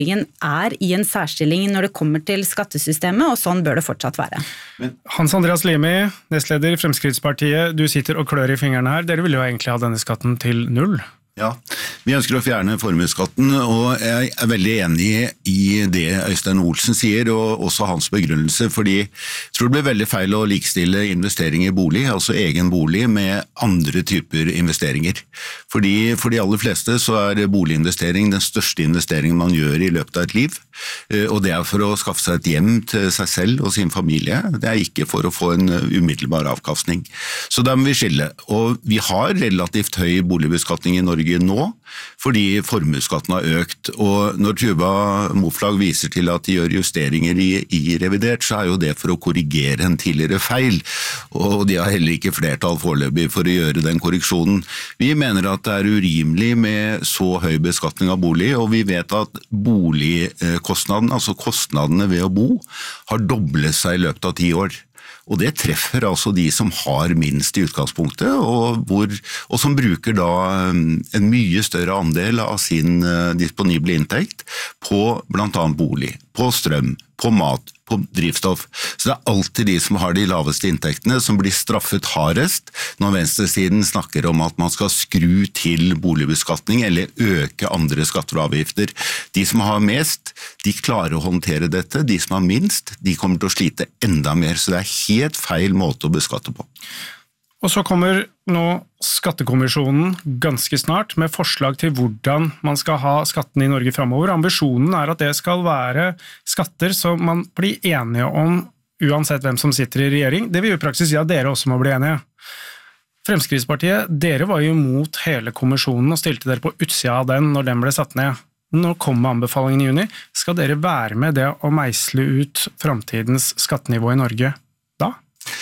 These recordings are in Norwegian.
I en særstilling når det kommer til skattesystemet, og sånn bør det fortsatt være. Hans Andreas Limi, nestleder i Fremskrittspartiet, du sitter og klør i fingrene her. Dere vil jo egentlig ha denne skatten til 0. Ja, vi ønsker å fjerne formuesskatten, og jeg veldig enig i det Øystein Olsen sier, og også hans begrunnelse, fordi jeg tror det blir veldig feil å likestille investering i bolig, altså egen bolig, med andre typer investeringer. Fordi for de aller fleste så boliginvestering den største investeringen man gjør i løpet av et liv, og det for å skaffe seg et hjem til seg selv og sin familie, det ikke for å få en umiddelbar avkastning. Så der må vi skille, og vi har relativt høy boligbeskatning i Norge nå, fordi formuesskatten har økt, og når Tuva Moflag viser til at de gjør justeringer i revidert, så jo det for å korrigere en tidligere feil, og de har heller ikke flertall foreløpig for å gjøre den korreksjonen. Vi mener at det urimelig med så høy beskatning av bolig, og vi vet at boligkostnaden, altså kostnadene ved å bo, har doblet seg i løpet av 10 år. Og det treffer altså de som har minst i utgangspunktet, og som bruker da en mye større andel av sin disponible inntekt på blant annet bolig, på strøm, på mat, på drivstoff. Så det alltid de som har de laveste inntektene som blir straffet hardest når venstresiden snakker om at man skal skru til boligbeskatning eller øke andre skatter og avgifter. De som har mest, de klarer å håndtere dette. De som har minst, de kommer til å slite enda mer. Så det helt feil måte å beskatte på. Og så kommer nå Skattekommisjonen ganske snart med forslag til hvordan man skal ha skatten i Norge fremover. Ambisjonen at det skal være skatter som man blir enige om uansett hvem som sitter i regjering. Det vil jo i praksis si at dere også må bli enige. Fremskrittspartiet, dere var jo mot hele kommisjonen og stilte dere på utsida av den når den ble satt ned. Nå kommer anbefalingen i juni. Skal dere være med det å meisle ut fremtidens skattenivå i Norge da?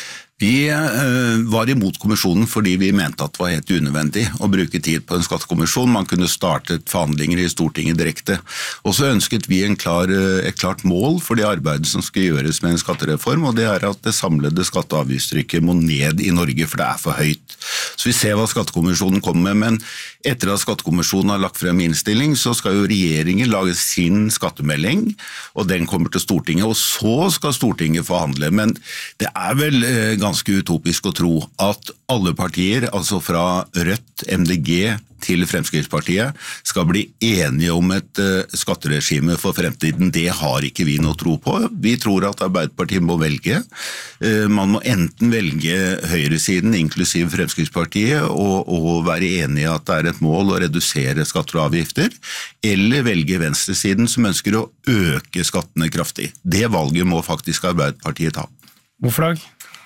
Vi var imot kommisjonen fordi vi mente at det var helt unødvendig å bruke tid på en skattekommisjon. Man kunne startet forhandlinger i Stortinget direkte. Og så ønsket vi et klart mål for det arbeidet som skal gjøres med en skattereform, og det at det samlede skatte- og avgiftstrykket må ned i Norge, for det for høyt. Så vi ser hva skattekommisjonen kommer med, men etter at skattekommisjonen har lagt frem innstilling, så skal jo regjeringen lage sin skattemelding, og den kommer til Stortinget, og så skal Stortinget forhandle. Men det vel ganske utopisk å tro at alle partier, altså fra Rødt, MDG til Fremskrittspartiet, skal bli enige om et skatteregime for fremtiden. Det har ikke vi noe tro på. Vi tror at Arbeiderpartiet må velge. Man må enten velge høyresiden, inklusiv Fremskrittspartiet, og være enig i at det et mål å redusere skatter og avgifter, eller velge venstresiden som ønsker å øke skattene kraftig. Det valget må faktisk Arbeiderpartiet ta. Moflag?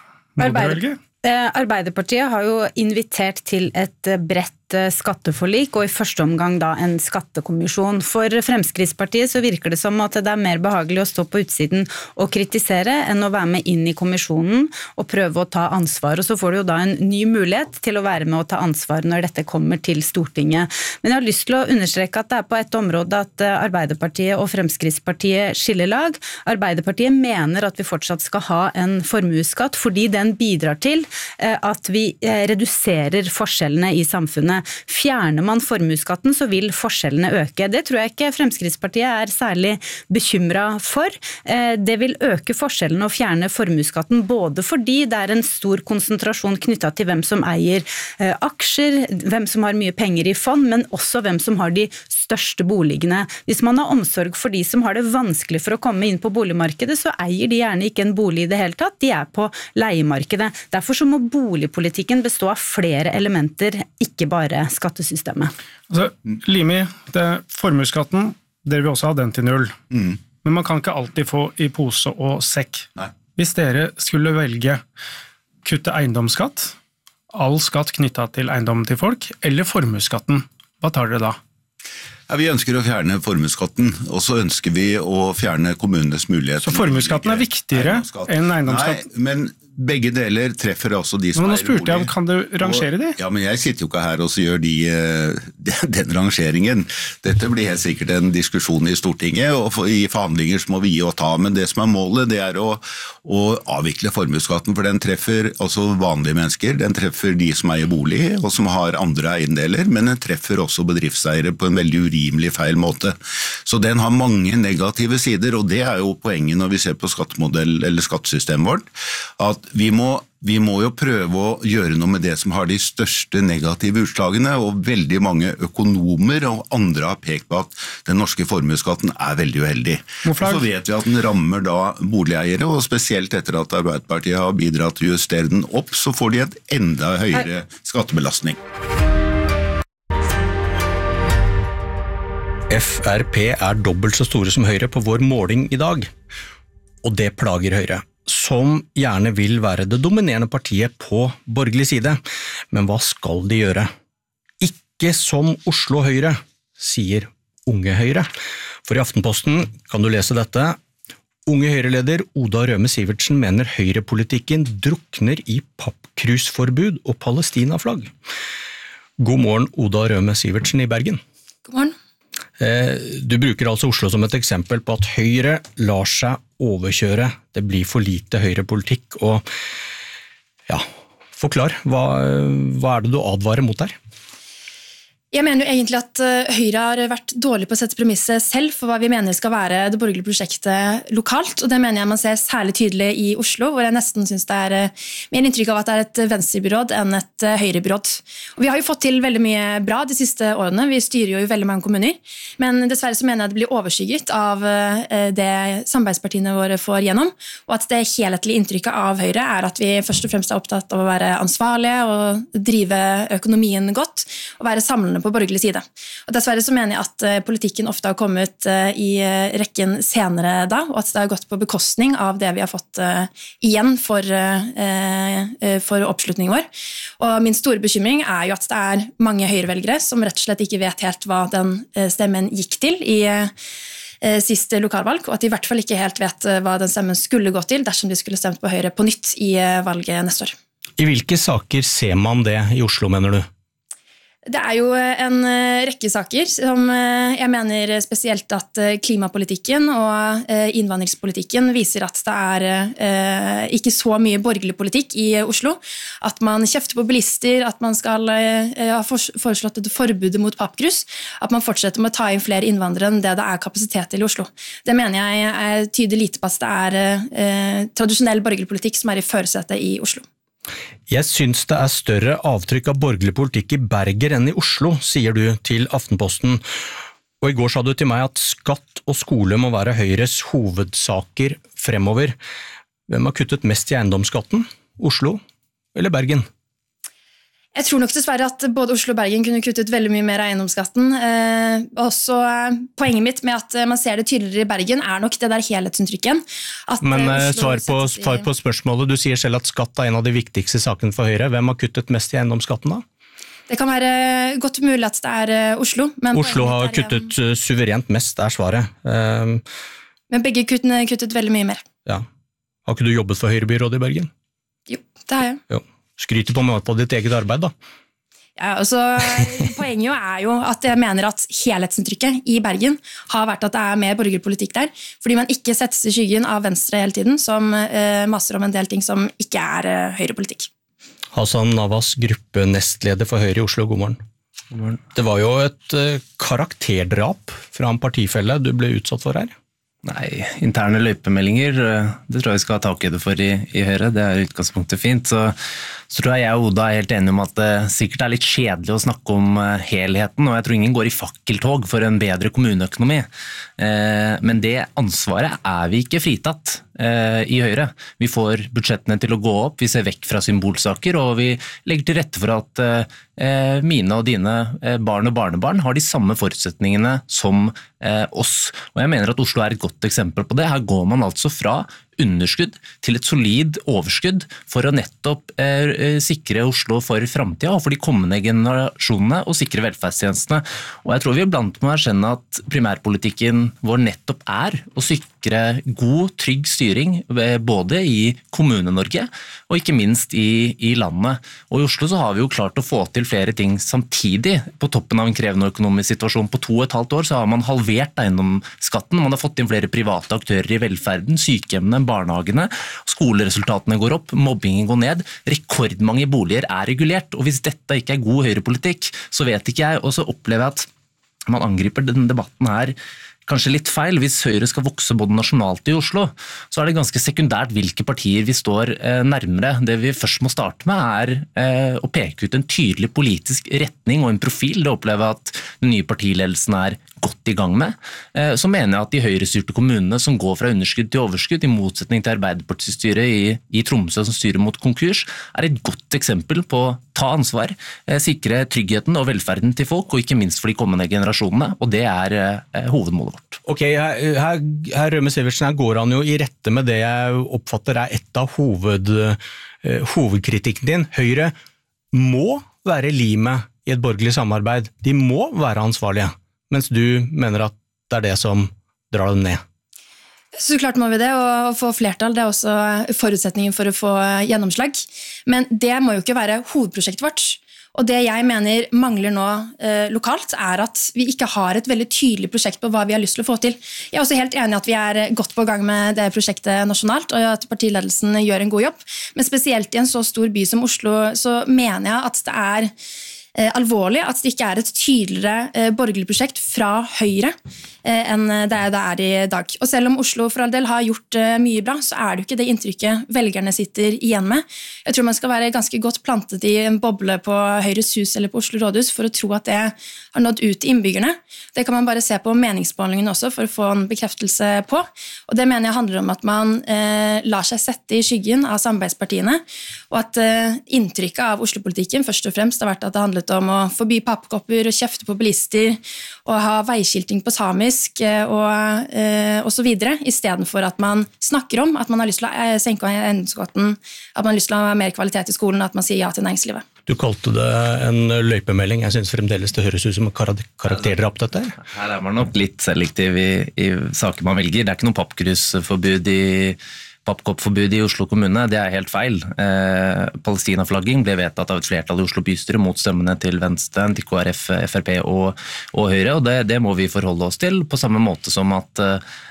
Arbeiderpartiet har jo invitert til et bredt skatteforlik, og i første omgang da en skattekommisjon. For Fremskrittspartiet så virker det som at det mer behagelig å stå på utsiden og kritisere enn å være med inn i kommisjonen og prøve å ta ansvar. Og så får du jo da en ny mulighet til å være med og ta ansvar når dette kommer til Stortinget. Men jeg har lyst til å understreke at det på et område at Arbeiderpartiet og Fremskrittspartiet skiller lag. Arbeiderpartiet mener at vi fortsatt skal ha en formuesskatt fordi den bidrar til at vi reduserer forskjellene i samfunnet. Fjerner man formuesskatten, så vil forskjellene øke. Det tror jeg ikke Fremskrittspartiet særlig bekymret for. Det vil øke forskjellene å fjerne formuesskatten, både fordi det en stor konsentrasjon knyttet til hvem som eier aksjer, hvem som har mye penger i fond, men også hvem som har de største boligene. Hvis man har omsorg for de som har det vanskelig for å komme inn på boligmarkedet, så eier de gjerne ikke en bolig i det hele tatt. De på leiemarkedet. Derfor så må boligpolitikken bestå av flere elementer, ikke bare skattesystemet. Altså, Limi, formuesskatten, dere vil også ha den til 0. Men man kan ikke alltid få i pose og sekk. Nei. Hvis dere skulle velge kutte eiendomsskatt, all skatt knyttet til eiendommen til folk, eller formuesskatten, hva tar dere da? Ja, vi ønsker å fjerne formuesskatten, og så ønsker vi å fjerne kommunenes mulighet. Så formuesskatten viktigere enn eiendomsskatt? Nei, men begge deler treffer også de som men nå er spurte jeg, bolig. kan du rangere de? Ja, men jeg sitter jo ikke her og så gjør den rangeringen. Dette blir helt sikkert en diskusjon i Stortinget, og i forhandlinger så må vi gi og ta, men det som er målet, det er å avvikle formuesskatten, for den treffer altså vanlige mennesker, den treffer de som eier bolig, og som har andre eiendeler, men den treffer også bedriftseiere på en veldig urimelig feil måte. Så den har mange negative sider, og det er jo poenget når vi ser på skattemodell eller skattesystemet vårt, at vi må jo prøve å gjøre noe med det som har de største negative utslagene, og veldig mange økonomer og andre har pekt på at den norske formuesskatten er veldig uheldig. Og så vet vi at den rammer da boligeiere, og spesielt etter at Arbeiderpartiet har bidratt til å justere den opp, så får de et enda høyere skattebelastning. FrP er dobbelt så store som Høyre på vår måling i dag, og det plager Høyre, som gjerne vil være det dominerende partiet på borgerlig side. Men hva skal de gjøre? Ikke som Oslo Høyre, sier Unge Høyre. For i Aftenposten kan du lese dette. Unge Høyre-leder Oda Røme Sivertsen mener høyrepolitikken drukner i pappkrusforbud og Palestina-flagg. God morgen, Oda Røme Sivertsen i Bergen. God morgen. Du bruker altså Oslo som et eksempel på at Høyre lar seg overkjøre. Det blir for lite høyrepolitikk, og ja, forklar, hva er det du advarer mot der? Jeg mener jo egentlig at Høyre har vært dårlig på å sette premisset selv for hva vi mener skal være det borgerlige prosjektet lokalt, og det mener jeg man ser særlig tydelig i Oslo, hvor jeg nesten synes det er mer inntrykk av at det er et venstrebyråd enn et høyrebyråd. Og vi har jo fått til veldig mye bra de siste årene, vi styrer jo i veldig mange kommuner, men dessverre så mener jeg det blir overskygget av det samarbeidspartiene våre får gjennom, og at det helhetlige inntrykket av Høyre er at vi først og fremst er opptatt av å være ansvarlige og drive økonomien godt, og være samlende på borgerlig side. Og dessverre så mener jeg at politikken ofte har kommet i rekken senere da, og at det har gått på bekostning av det vi har fått igjen for oppslutningen vår. Og min store bekymring er jo at det er mange høyrevelgere som rett og slett ikke vet helt hva den stemmen gikk til i siste lokalvalg, og at de i hvert fall ikke helt vet hva den stemmen skulle gå til dersom de skulle stemt på Høyre på nytt i valget neste år. I hvilke saker ser man det i Oslo, mener du? Det er jo en rekke saker som jeg mener spesielt at klimapolitikken og innvandringspolitikken viser at det er ikke så mye borgerlig politikk i Oslo. At man kjefter på bilister, at man skal ha foreslått et forbud mot pappkrus, at man fortsetter med å ta inn flere innvandrere enn det er kapasitet til i Oslo. Det mener jeg tyder lite på at det er tradisjonell borgerlig politikk som er i førersetet i Oslo. Jeg synes det er større avtrykk av borgerlig politikk i Bergen enn i Oslo, sier du til Aftenposten. Og i går sa du til meg at skatt og skole må være Høyres hovedsaker fremover. Hvem har kuttet mest i eiendomsskatten? Oslo eller Bergen? Jeg tror nok dessverre at både Oslo og Bergen kunne kuttet veldig mye mer av eiendomsskatten. Også poenget mitt med at man ser det tydeligere i Bergen er nok det der helhetsinntrykket. Men svar på spørsmålet, du sier selv at skatt er en av de viktigste sakene for Høyre. Hvem har kuttet mest i eiendomsskatten da? Det kan være godt mulig at det er Oslo. Men Oslo har kuttet suverent mest, er svaret. Men begge kuttene kuttet veldig mye mer. Ja. Har ikke du jobbet for Høyrebyrådet i Bergen? Jo, det har jeg. Jo. Skryter på ditt eget arbeid da? Ja, altså, poenget er jo at jeg mener at helhetsinntrykket i Bergen har vært at det er mer borgerpolitikk der, fordi man ikke settes i skyggen av Venstre hele tiden, som maser om en del ting som ikke er høyrepolitikk. Hassan Navas, gruppenestleder for Høyre i Oslo, god morgen. God morgen. Det var jo et karakterdrap fra en partifelle du ble utsatt for her. Nei, interne løypemeldinger, det tror jeg vi skal ha tak i det for i Høyre, det er utgangspunktet fint. Så tror jeg og Oda er helt enige om at det sikkert er litt kjedelig å snakke om helheten, og jeg tror ingen går i fakkeltog for en bedre kommuneøkonomi. Men det ansvaret er vi ikke fritatt i Høyre. Vi får budsjettene til å gå opp, vi ser vekk fra symbolsaker, og vi legger til rette for at mine og dine barn og barnebarn har de samme forutsetningene som oss. Og jeg mener at Oslo er et godt eksempel på det. Her går man altså fra underskudd til et solid overskudd for å nettopp sikre Oslo for fremtiden og for de kommende generasjonene og sikre velferdstjenestene. Og jeg tror vi blant må erkjenne at primærpolitikken vår nettopp å sikre god, trygg styring både i Kommune-Norge og ikke minst i landet. Og i Oslo så har vi jo klart å få til flere ting samtidig. På toppen av en krevende økonomisk situasjon på 2,5 år så har man halvert eiendomsskatten, man har fått inn flere private aktører i velferden, sykehjemmene, barnehagene, skoleresultatene går opp, mobbingen går ned, rekordmange boliger regulert, og hvis dette ikke god høyrepolitikk, så vet ikke jeg, og så opplever jeg at man angriper denne debatten her kanskje litt feil. Hvis Høyre skal vokse både nasjonalt i Oslo, så det ganske sekundært hvilke partier vi står nærmere. Det vi først må starte med å peke ut en tydelig politisk retning og en profil. Det opplever jeg at den nye partiledelsen godt i gang med. Så mener jeg at de høyrestyrte kommunene som går fra underskudd til overskudd, i motsetning til Arbeiderpartistyret i Tromsø som styrer mot konkurs, et godt eksempel på å ta ansvar, sikre tryggheten og velferden til folk, og ikke minst for de kommende generasjonene, og det hovedmålet vårt. Ok, her Rømme Sivertsen, her går han jo i rette med det jeg oppfatter et av hovedkritikken din. Høyre må være limet i et borgerlig samarbeid. De må være ansvarlige, mens du mener at det det som drar dem ned. Så klart må vi det, og å få flertall, det også forutsetningen for å få gjennomslag. Men det må jo ikke være hovedprosjektet vårt. Og det jeg mener mangler nå lokalt, at vi ikke har et veldig tydelig prosjekt på hva vi har lyst til å få til. Jeg er også helt enig at vi godt på gang med det prosjektet nasjonalt, og at partiledelsen gjør en god jobb. Men spesielt i en så stor by som Oslo, så mener jeg at det alvorlig at det ikke et tydeligere borgerlig prosjekt fra Høyre enn det i dag. Og selv om Oslo for all del har gjort mye bra, så det jo ikke det inntrykket velgerne sitter igjen med. Jeg tror man skal være ganske godt plantet i en boble på Høyres hus eller på Oslo rådhus for å tro at det har nådd ut til innbyggerne. Det kan man bare se på meningsmålingen også for å få en bekreftelse på. Og det mener jeg handler om at man lar seg sette i skyggen av samarbeidspartiene, og at inntrykket av Oslo-politikken først og fremst har vært at det handlet om å forby pappkopper og kjefte på bilister og ha veiskilting på samisk og så videre, i stedet for at man snakker om at man har lyst til å senke eiendomsskatten, at man har lyst til å ha mer kvalitet i skolen, at man sier ja til næringslivet. Du kalte det en løypemelding. Jeg synes fremdeles det høres ut som karakterer opp dette. Her man nok litt selektiv i saker man velger. Det ikke noe pappkrusforbud pappkoppforbud i Oslo kommune, det helt feil. Palestina-flagging ble vedtatt av et flertall i Oslo bystyre mot stemmene til Venstre, til KrF, FrP og Høyre, og det må vi forholde oss til, på samme måte som at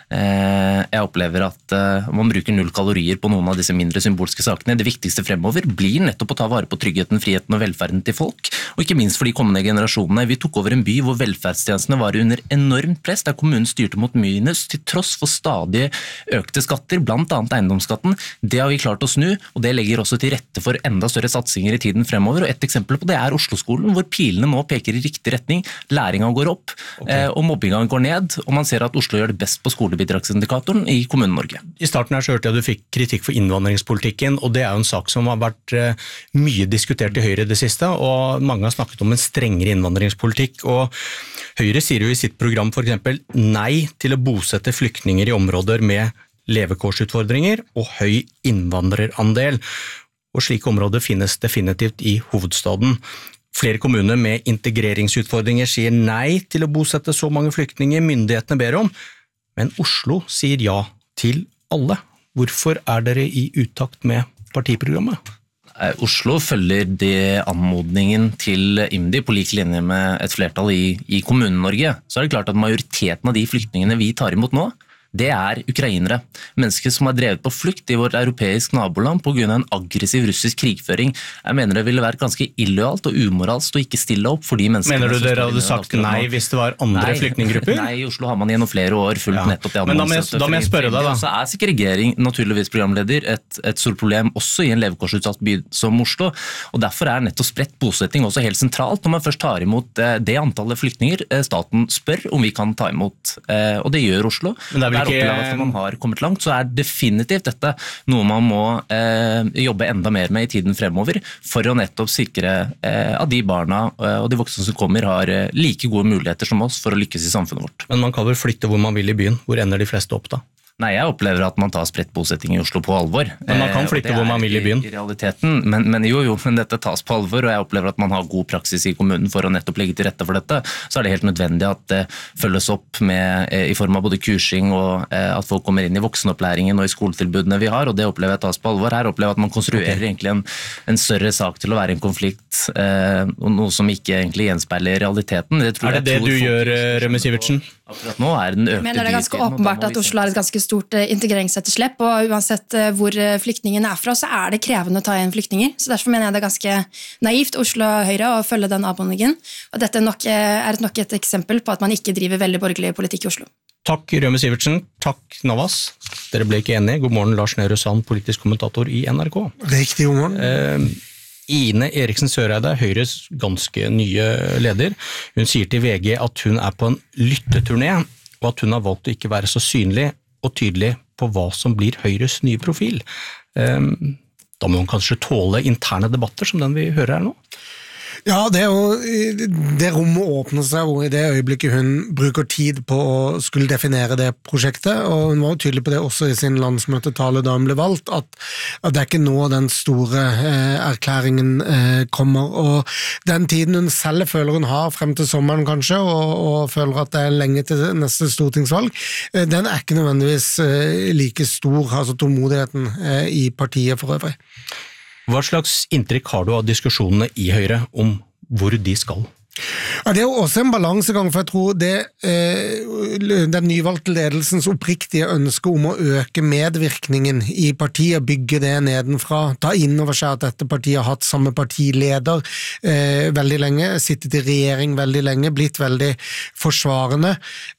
jeg opplever at man bruker 0 kalorier på noen av disse mindre symbolske sakene. Det viktigste fremover blir nettopp å ta vare på tryggheten, friheten og velferden til folk, og ikke minst for de kommende generasjonene. Vi tok over en by hvor velferdstjenestene var under enormt press, der kommunen styrte mot minus, til tross for stadig økte skatter, blant annet eiendomsskatten. Det har vi klart å snu, og det legger også til rette for enda større satsinger i tiden fremover, og et eksempel på det Oslo-skolen, hvor pilene nå peker i riktig retning, læringen går opp, og mobbingen går ned, og man ser at Oslo gjør det best på skolebidragsindikatoren i Kommune-Norge. I starten her så hørte jeg at du fikk kritikk for innvandringspolitikken, og det jo en sak som har vært mye diskutert i Høyre det siste, og mange har snakket om en strengere innvandringspolitikk, og Høyre sier jo i sitt program for eksempel nei til å bosette flyktninger i områder med levekårsutfordringer og høy innvandrerandel. Og slike områder finnes definitivt i hovedstaden. Flere kommuner med integreringsutfordringer sier nei til å bosette så mange flyktninger myndighetene ber om, men Oslo sier ja til alle. Hvorfor dere i utakt med partiprogrammet? Oslo følger det anmodningen til IMDi på lik linje med et flertall i Kommune-Norge. Så det klart at majoriteten av de flyktningene vi tar imot nå, det ukrainere. Mennesker som har drevet på flukt i vårt europeisk naboland på grunn av en aggressiv russisk krigføring. Jeg mener det ville vært ganske illojalt og umoralsk å ikke stille opp for de menneskene. Mener du dere hadde sagt nei hvis det var andre flyktninggrupper? Nei, i Oslo har man gjennom flere år fulgt nettopp det. Men da må jeg spørre deg da. Så segregering, naturligvis programleder, et stort problem også i en levekårsutsatt by som Oslo, og derfor nettopp spredt bosetting også helt sentralt når man først tar imot det antallet flyktninger staten spør om vi kan ta imot, og det gjør Oslo. Men det at man har kommet langt, så definitivt dette noe man må jobbe enda mer med i tiden fremover, for å nettopp sikre at de barna og de voksne som kommer har like gode muligheter som oss for å lykkes i samfunnet vårt. Men man kan vel flytte hvor man vil i byen? Hvor ender de fleste opp da? Nei, jeg opplever at man tar spredt bosetting i Oslo på alvor. Men man kan flytte hvor man vil i byen. I realiteten, men dette tas på alvor, og jeg opplever at man har god praksis i kommunen for å nettopp legge til rette for dette. Så er det helt nødvendig at det følges opp i form av både kursing og at folk kommer inn i voksenopplæringen og i skoletilbudene vi har, og det opplever jeg tas på alvor. Her opplever jeg at man konstruerer egentlig en større sak til å være en konflikt, noe som ikke egentlig gjenspeiler realiteten. Det du gjør, Rømme Sivertsen? Akkurat nå den økte Men det er ganske åpenbart at Oslo har et ganske stort integreringsetterslep, og uansett hvor flyktningen fra, så er det krevende å ta igjen flyktninger. Så derfor mener jeg det er ganske naivt Oslo Høyre å følge den avbondingen. Og dette er nok et eksempel på at man ikke driver veldig borgerlig politikk i Oslo. Takk Rømme Sivertsen, takk Navas. Dere ble ikke enige. God morgen Lars Nehru Sand, politisk kommentator i NRK. Riktig, god morgen. Ine Eriksen Søreide, Høyres ganske nye leder. Hun sier til VG at hun er på en lytteturné, og at hun har valgt å ikke være så synlig og tydelig på hva som blir Høyres nye profil. Da må hun kanskje tåle interne debatter som den vi hører her nå? Ja, det det rommet åpner seg hvor i det øyeblikket hun bruker tid på å skulle definere det prosjektet, og hun var jo tydelig på det også i sin landsmøtetale da hun ble valgt, at det er ikke nå den store erklæringen kommer, og den tiden hun selv føler hun har frem til sommeren kanskje, og føler at det er lenge til neste stortingsvalg, den er ikke nødvendigvis like stor, altså tålmodigheten i partiet for øvrig. Hva slags inntrykk har du av diskusjonene i Høyre om hvor de skal? Ja, det er jo også en balansegang, for jeg tror den nyvalgte ledelsens oppriktige ønske om å øke medvirkningen i partiet, bygge det nedenfra, ta inn over seg at dette partiet har hatt samme partileder veldig lenge, sittet i regjering veldig lenge, blitt veldig forsvarende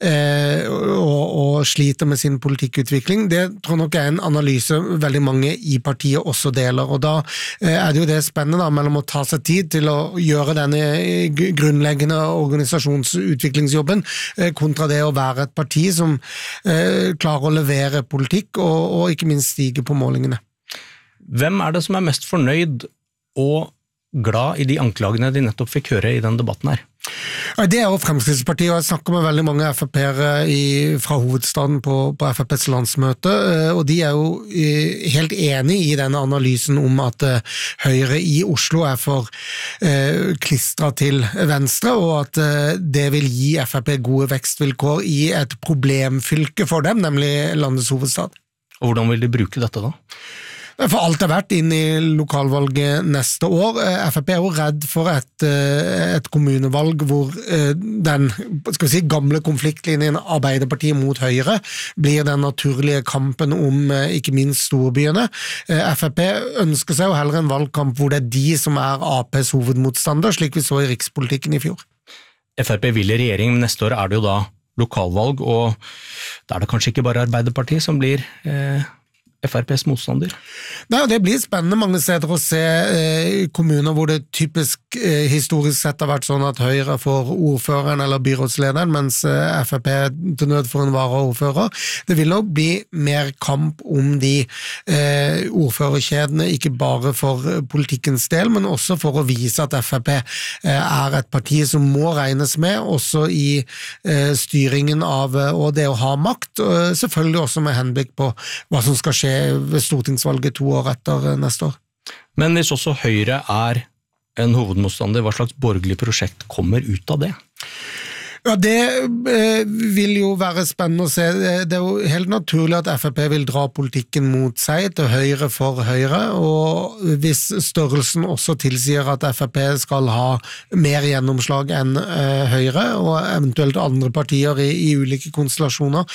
og sliter med sin politikkutvikling. Det tror jeg nok er en analyse veldig mange i partiet også deler, og da er det jo det spennende da, mellom å ta seg tid til å gjøre denne grunnleggende organisasjonsutviklingsjobben kontra det å være et parti som klarer å levere politikk og ikke minst stige på målingene. Hvem er det som er mest fornøyd og glad i de anklagene de nettopp fikk høre i den debatten her? Det er jo Fremskrittspartiet, og jeg snakker med veldig mange FrP-ere fra hovedstaden på FrPs landsmøte, og de er jo helt enige i denne analysen om at Høyre i Oslo er for klistret til venstre, og at det vil gi FrP gode vekstvilkår i et problemfylke for dem, nemlig landets hovedstad. Og hvordan vil de bruke dette da? For alt er vært inn i lokalvalget neste år. FrP er jo redd for et kommunevalg hvor den gamle konfliktlinjen Arbeiderpartiet mot Høyre blir den naturlige kampen om ikke minst storbyene. FrP ønsker seg jo heller en valgkamp hvor det er de som er APs hovedmotstander, slik vi så i rikspolitikken i fjor. FrP vil i regjering, men neste år er det jo da lokalvalg, og da er det kanskje ikke bare Arbeiderpartiet som blir FrPs motstander? Nei, det blir spennende mange steder å se kommuner hvor det typisk historisk sett har vært sånn at Høyre får ordføreren eller byrådslederen, mens FrP til nød får en varaordfører. Det vil nok bli mer kamp om de ordførerkjedene, ikke bare for politikkens del, men også for å vise at FrP er et parti som må regnes med, også i styringen av og det å ha makt, selvfølgelig også med henblikk på hva som skal skje ved stortingsvalget 2 år etter neste år. Men hvis også Høyre er en hovedmotstander, hva slags borgerlig prosjekt kommer ut av det? Ja, det vil jo være spennende å se. Det er jo helt naturlig at FrP vil dra politikken mot seg, til høyre for Høyre, og hvis størrelsen også tilsier at FrP skal ha mer gjennomslag enn Høyre, og eventuelt andre partier i ulike konstellasjoner,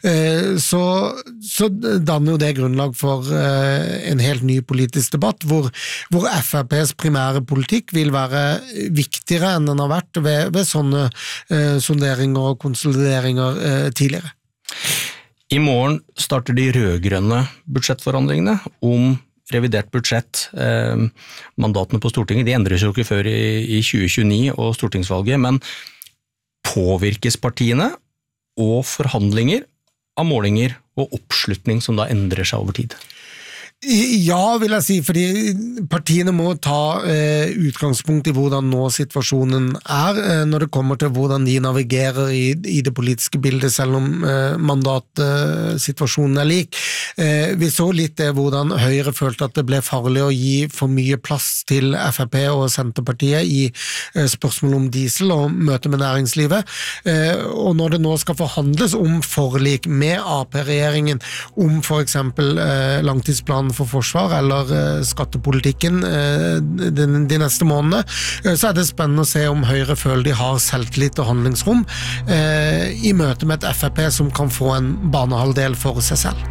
så danner jo det grunnlag for en helt ny politisk debatt, hvor FrPs primære politikk vil være viktigere enn den har vært ved sånne sonderinger og konsolideringer tidligere. I morgen starter de rødgrønne budsjettforhandlingene om revidert budsjett. Mandatene på Stortinget de endres jo ikke før i 2029 og stortingsvalget, men påvirkes partiene og forhandlinger av målinger og oppslutning som da endrer seg over tid? Ja, vil jeg si, fordi partiene må ta utgangspunkt i hvordan nå situasjonen når det kommer til hvordan de navigerer i det politiske bildet, selv om mandatsituasjonen lik. Vi så litt hvordan Høyre følte at det ble farlig å gi for mye plass til FrP og Senterpartiet i spørsmål om diesel og møte med næringslivet, og når det nå skal forhandles om forlik med AP-regjeringen om for eksempel langtidsplanen for forsvar eller skattepolitikken de neste månedene, så det spennende å se om Høyre føler de har selvtillit og handlingsrom i møte med et FrP som kan få en banehalvdel for seg selv.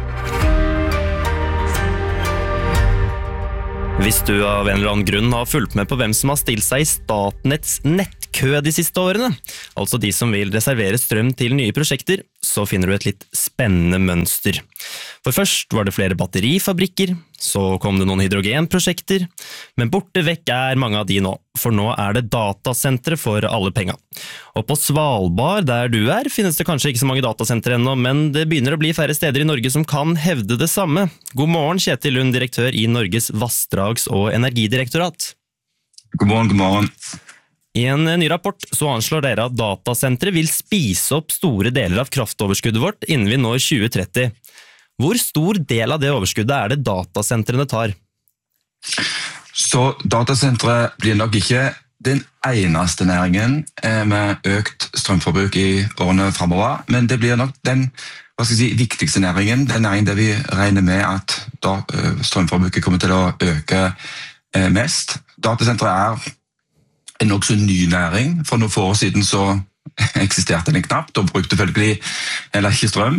Hvis du av en eller annen grunn har fulgt med på hvem som har stilt seg i Statnetts nettkø de siste årene, altså de som vil reservere strøm til nye prosjekter, så finner du et litt spennende mønster. For først var det flere batterifabrikker, så kom det noen hydrogenprosjekter, men borte vekk mange av de nå, for nå det datasentre for alle penga. Og på Svalbard, der du finnes det kanskje ikke så mange datasentre ennå, men det begynner å bli færre steder i Norge som kan hevde det samme. God morgen, Kjetil Lund, direktør i Norges Vassdrags- og Energidirektorat. God morgen, god morgen. I en ny rapport så anslår dere at datasentre vil spise opp store deler av kraftoverskuddet vårt innen vi når 2030. Hvor stor del av det overskuddet det datasentrene tar? Så datasentre blir nok ikke den eneste næringen med økt strømforbruk i årene fremover, men det blir nok den viktigste næringen, den næringen der vi regner med at strømforbruket kommer til å øke mest. Datasentre en nok så ny næring. For noen få år siden så eksisterte den knapt og brukte følgelig eller ikke strøm.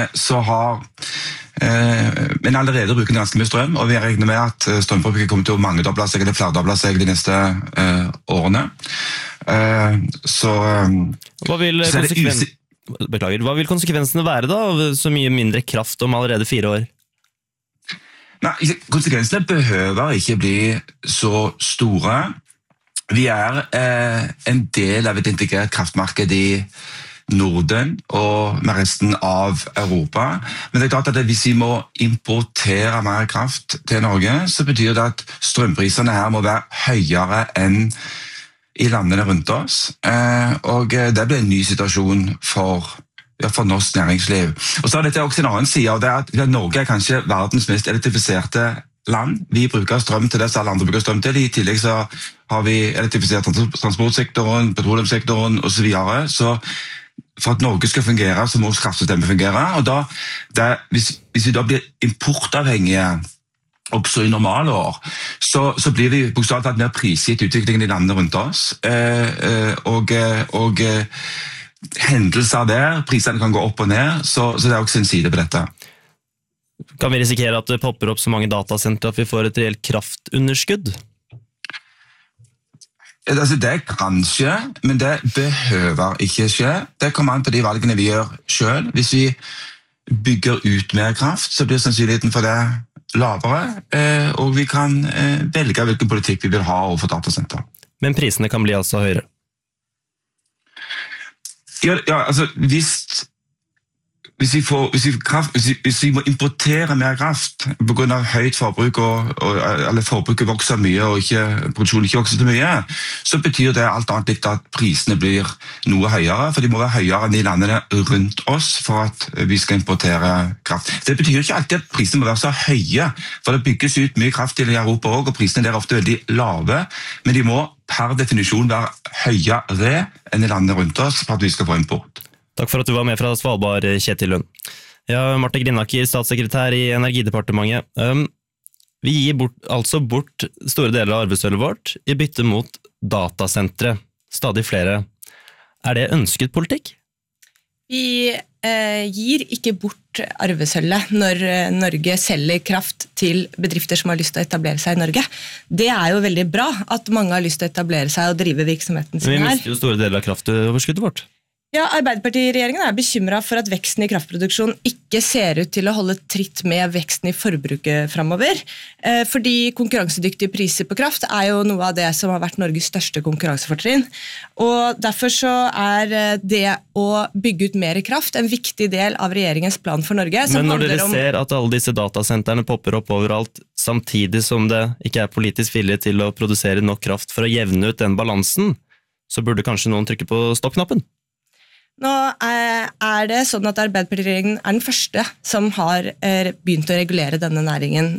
Men allerede bruker den ganske mye strøm, og vi regner med at strømforbruket kommer til å mangedoble seg eller flerdoble seg de neste årene. Hva vil konsekvensene være da, av så mye mindre kraft om allerede 4 år? Nei, konsekvensene behøver ikke bli så store. Vi en del av et integrert kraftmarked i Norden og med resten av Europa. Men det klart at hvis vi må importere mer kraft til Norge, så betyr det at strømprisene her må være høyere enn i landene rundt oss. Og det blir en ny situasjon for norsk næringsliv. Og så dette også en annen side av det at Norge kanskje verdens mest elektrifiserte land. Vi bruker strøm til det som alle andre bruker strøm til. I tillegg så har vi elektrifisert transportsektoren, petroleumssektoren og så videre. Så for at Norge skal fungere, så må kraftsystemet fungere. Og hvis vi da blir importavhengige også i normale år, så blir vi bokstavelig talt mer prisgitt utviklingen i landene rundt oss. Og hendelser der, prisene kan gå opp og ned, så det også en side på dette. Kan vi risikere at det popper opp så mange datasentre at vi får et reelt kraftunderskudd? Det kan skje, men det behøver ikke skje. Det kommer an på de valgene vi gjør selv. Hvis vi bygger ut mer kraft, så blir sannsynligheten for det lavere, og vi kan velge hvilken politikk vi vil ha overfor datasenter. Men prisene kan bli altså høyere? Ja, altså hvis vi må importere mer kraft på grunn av høyt forbruk, eller forbruket vokser mye og produksjonen ikke vokser så mye, så betyr det alt annet likt at prisene blir noe høyere, for de må være høyere enn i landene rundt oss for at vi skal importere kraft. Det betyr ikke alltid at prisene må være så høye, for det bygges ut mye kraft i Europa også, og prisene der ofte veldig lave, men de må per definisjon være høyere enn i landene rundt oss for at vi skal få import. Takk for at du var med fra Svalbard, Kjetil Lund. Ja, Marte Grindaker, statssekretær i Energidepartementet. Vi gir bort store deler av arvesølvet vårt i bytte mot datasentre. Stadig flere. Det ønsket politikk? Vi gir ikke bort arvesølvet når Norge selger kraft til bedrifter som har lyst til å etablere seg i Norge. Det jo veldig bra at mange har lyst til å etablere seg og drive virksomheten sin her. Men vi mister jo store deler av kraftoverskuddet vårt. Ja, Arbeiderpartiet-regjeringen bekymret for at veksten i kraftproduksjon ikke ser ut til å holde tritt med veksten i forbruket fremover, fordi konkurransedyktige priser på kraft jo noe av det som har vært Norges største konkurransefortrinn. Og derfor så det å bygge ut mer kraft en viktig del av regjeringens plan for Norge. Men når dere ser at alle disse datasentrene popper opp overalt, samtidig som det ikke politisk vilje til å produsere nok kraft for å jevne ut den balansen, så burde kanskje noen trykke på stoppknappen? Nå det sånn at Arbeiderpartiet-regjeringen den første som har begynt å regulere denne næringen,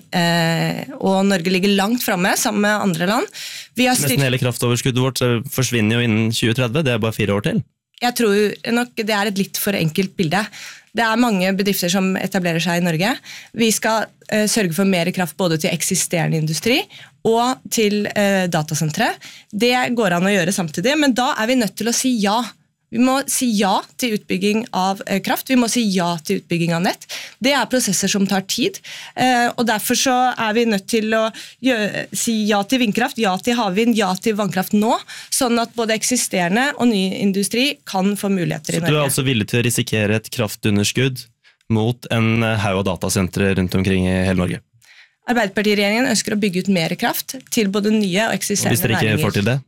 og Norge ligger langt fremme sammen med andre land. Nesten hele kraftoverskuddet vårt forsvinner jo innen 2030, det bare 4 år til. Jeg tror nok det et litt for enkelt bilde. Det mange bedrifter som etablerer seg i Norge. Vi skal sørge for mer kraft både til eksisterende industri og til datasentre. Det går an å gjøre samtidig, men da vi nødt til å si ja. Vi må si ja til utbygging av kraft, vi må si ja til utbygging av nett. Det prosesser som tar tid, og derfor så vi nødt til å si ja til vindkraft, ja til havvind, ja til vannkraft nå, sånn at både eksisterende og ny industri kan få muligheter i Norge. Så du altså villig til å risikere et kraftunderskudd mot en haug av datasentre rundt omkring i hele Norge? Arbeiderpartiet-regjeringen ønsker å bygge ut mer kraft til både nye og eksisterende næringer. Og hvis dere ikke får til det?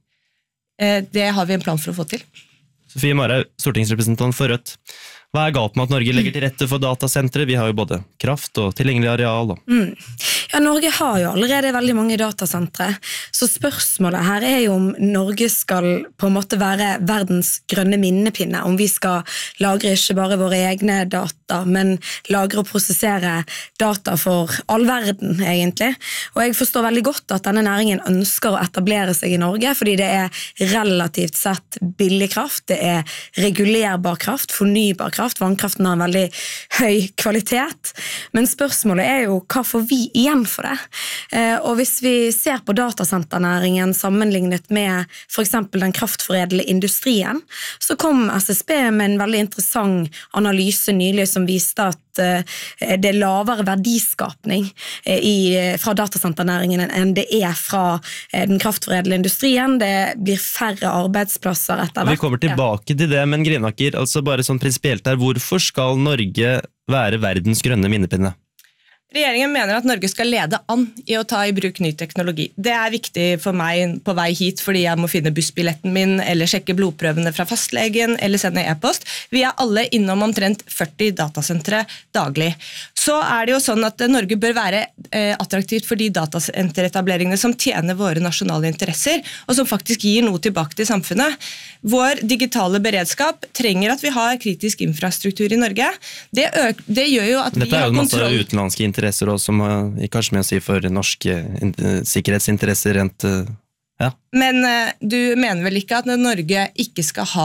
Det har vi en plan for å få til. Sofie Marhaug, stortingsrepresentant for Rødt. Hva galt med at Norge legger til rette for datasentre? Vi har jo både kraft og tilgjengelig areal. Ja, Norge har jo allerede veldig mange datasentre, så spørsmålet her jo om Norge skal på en måte være verdens grønne minnepinne, om vi skal lagre ikke bare våre egne data, men lagre og prosessere data for all verden, egentlig. Og jeg forstår veldig godt at denne næringen ønsker å etablere seg i Norge, fordi det relativt sett billig kraft, det regulerbar kraft, fornybar kraft, vannkraften har en veldig høy kvalitet, men spørsmålet jo hva får vi igjen for det? Og hvis vi ser på datasenternæringen sammenlignet med for eksempel den kraftforedlende industrien, så kom SSB med en veldig interessant analyse nylig som viste at det lavere verdiskapning fra datasenternæringen enn det fra den kraftforedlende industrien. Det blir færre arbeidsplasser etter hvert. Vi kommer tilbake til det, men Grinaker, altså bare sånn prinsipielt hvorfor skal Norge være verdens grønne minnepinne? Regjeringen mener at Norge skal lede an i å ta i bruk ny teknologi. Det viktig for meg på vei hit, fordi jeg må finne bussbilletten min, eller sjekke blodprøvene fra fastlegen, eller sende e-post. Vi alle innom omtrent 40 datasentre daglig. Så det jo sånn at Norge bør være attraktivt for de datasenteretableringene som tjener våre nasjonale interesser, og som faktisk gir noe tilbake til samfunnet. Vår digitale beredskap trenger at vi har kritisk infrastruktur i Norge. Det gjør jo at vi har kontroll. Dette jo masse utenlandske interesser også, som kanskje mye å si for norske sikkerhetsinteresser rent, ja. Men du mener vel ikke at Norge ikke skal ha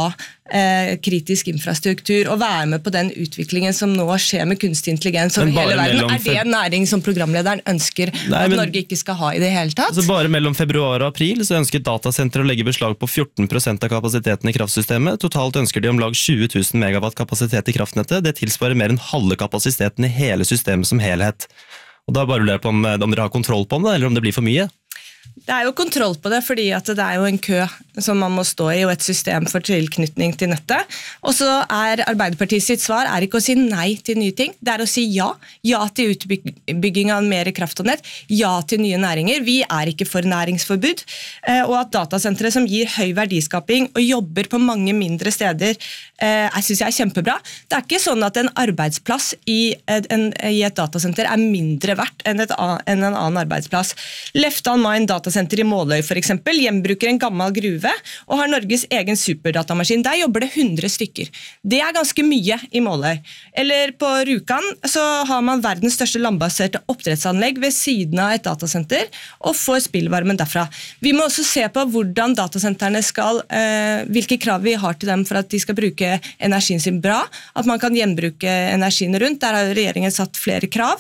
kritisk infrastruktur og være med på den utviklingen som nå skjer med kunstig intelligens over hele verden? Det en næring som programlederen ønsker at Norge ikke skal ha i det hele tatt? Altså bare mellom februar og april så ønsker datasentre å legge beslag på 14% av kapasiteten i kraftsystemet. Totalt ønsker de om lag 20 000 megawatt kapasitet i kraftnettet. Det tilsvarer mer enn halve kapasiteten i hele systemet som helhet. Og da bare lurer jeg på om dere har kontroll på det, eller om det blir for mye? Det jo kontroll på det, fordi at det jo en kø som man må stå i, og et system for tilknytning til nettet. Og så Arbeiderpartiet sitt svar ikke å si nei til nye ting, det å si ja. Ja til utbygging av mer kraft og nett, ja til nye næringer. Vi ikke for næringsforbud, og at datasentre som gir høy verdiskaping og jobber på mange mindre steder, jeg synes jeg kjempebra. Det ikke sånn at en arbeidsplass i et datasenter mindre verdt enn en annen arbeidsplass. Left on Mind datasenter i Måløy for eksempel, gjenbruker en gammel gruve og har Norges egen superdatamaskin. Der jobber det 100 stykker. Det ganske mye i Måløy. Eller på Rjukan så har man verdens største landbaserte oppdrettsanlegg ved siden av et datasenter og får spillvarmen derfra. Vi må også se på hvordan datasentrene hvilke krav vi har til dem for at de skal bruke energien sin bra, at man kan gjenbruke energien rundt. Der har regjeringen satt flere krav.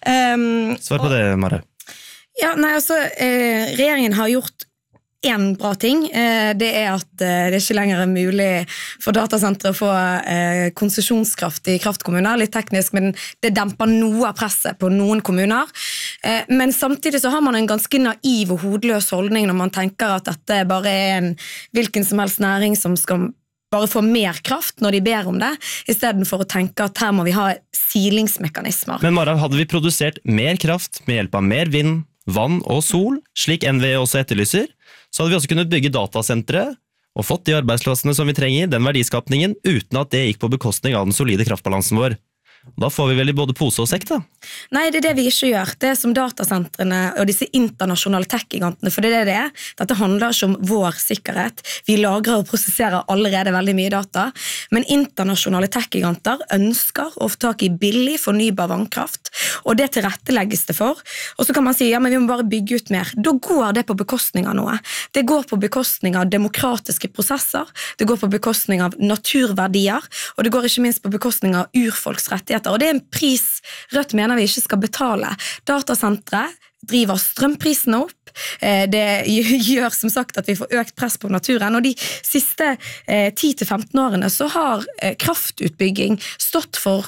Svar på det, Marhaug. Ja, regjeringen har gjort en bra ting. Det at det ikke lenger mulig for datasentre å få konsesjonskraft i kraftkommuner. Litt teknisk, men det demper noe av presset på noen kommuner. Men samtidig så har man en ganske naiv og hodeløs holdning når man tenker at dette bare en hvilken som helst næring som skal bare få mer kraft når de ber om det, I stedet for å tenke at her må vi ha silingsmekanismer. Men Mara, hadde vi produsert mer kraft med hjelp av mer vind, vann og sol, slik NVE også etterlyser, så hadde vi også kunnet bygge datasentre og fått de arbeidsplassene som vi trenger, den verdiskapningen, uten at det gikk på bekostning av den solide kraftbalansen vår. Da får vi vel I både pose og sekk da? Nei, det det vi ikke gjør. Det som datasentrene og disse internasjonale tech-gigantene, for det det Dette handler ikke om vår sikkerhet. Vi lagrer og prosesserer allerede veldig mye data, men internasjonale tech-giganter ønsker å få tak I billig, fornybar vannkraft, og det tilrettelegges det for. Og så kan man si, ja, men vi må bare bygge ut mer. Da går det på bekostning av noe. Det går på bekostning av demokratiske prosesser, det går på bekostning av naturverdier, og det går ikke minst på bekostning av urfolks rettigheter. Og det en pris Rødt mener vi ikke skal betale. Datasentre driver strømprisene opp. Det gjør som sagt at vi får økt press på naturen, og de siste 10-15 årene så har kraftutbygging stått for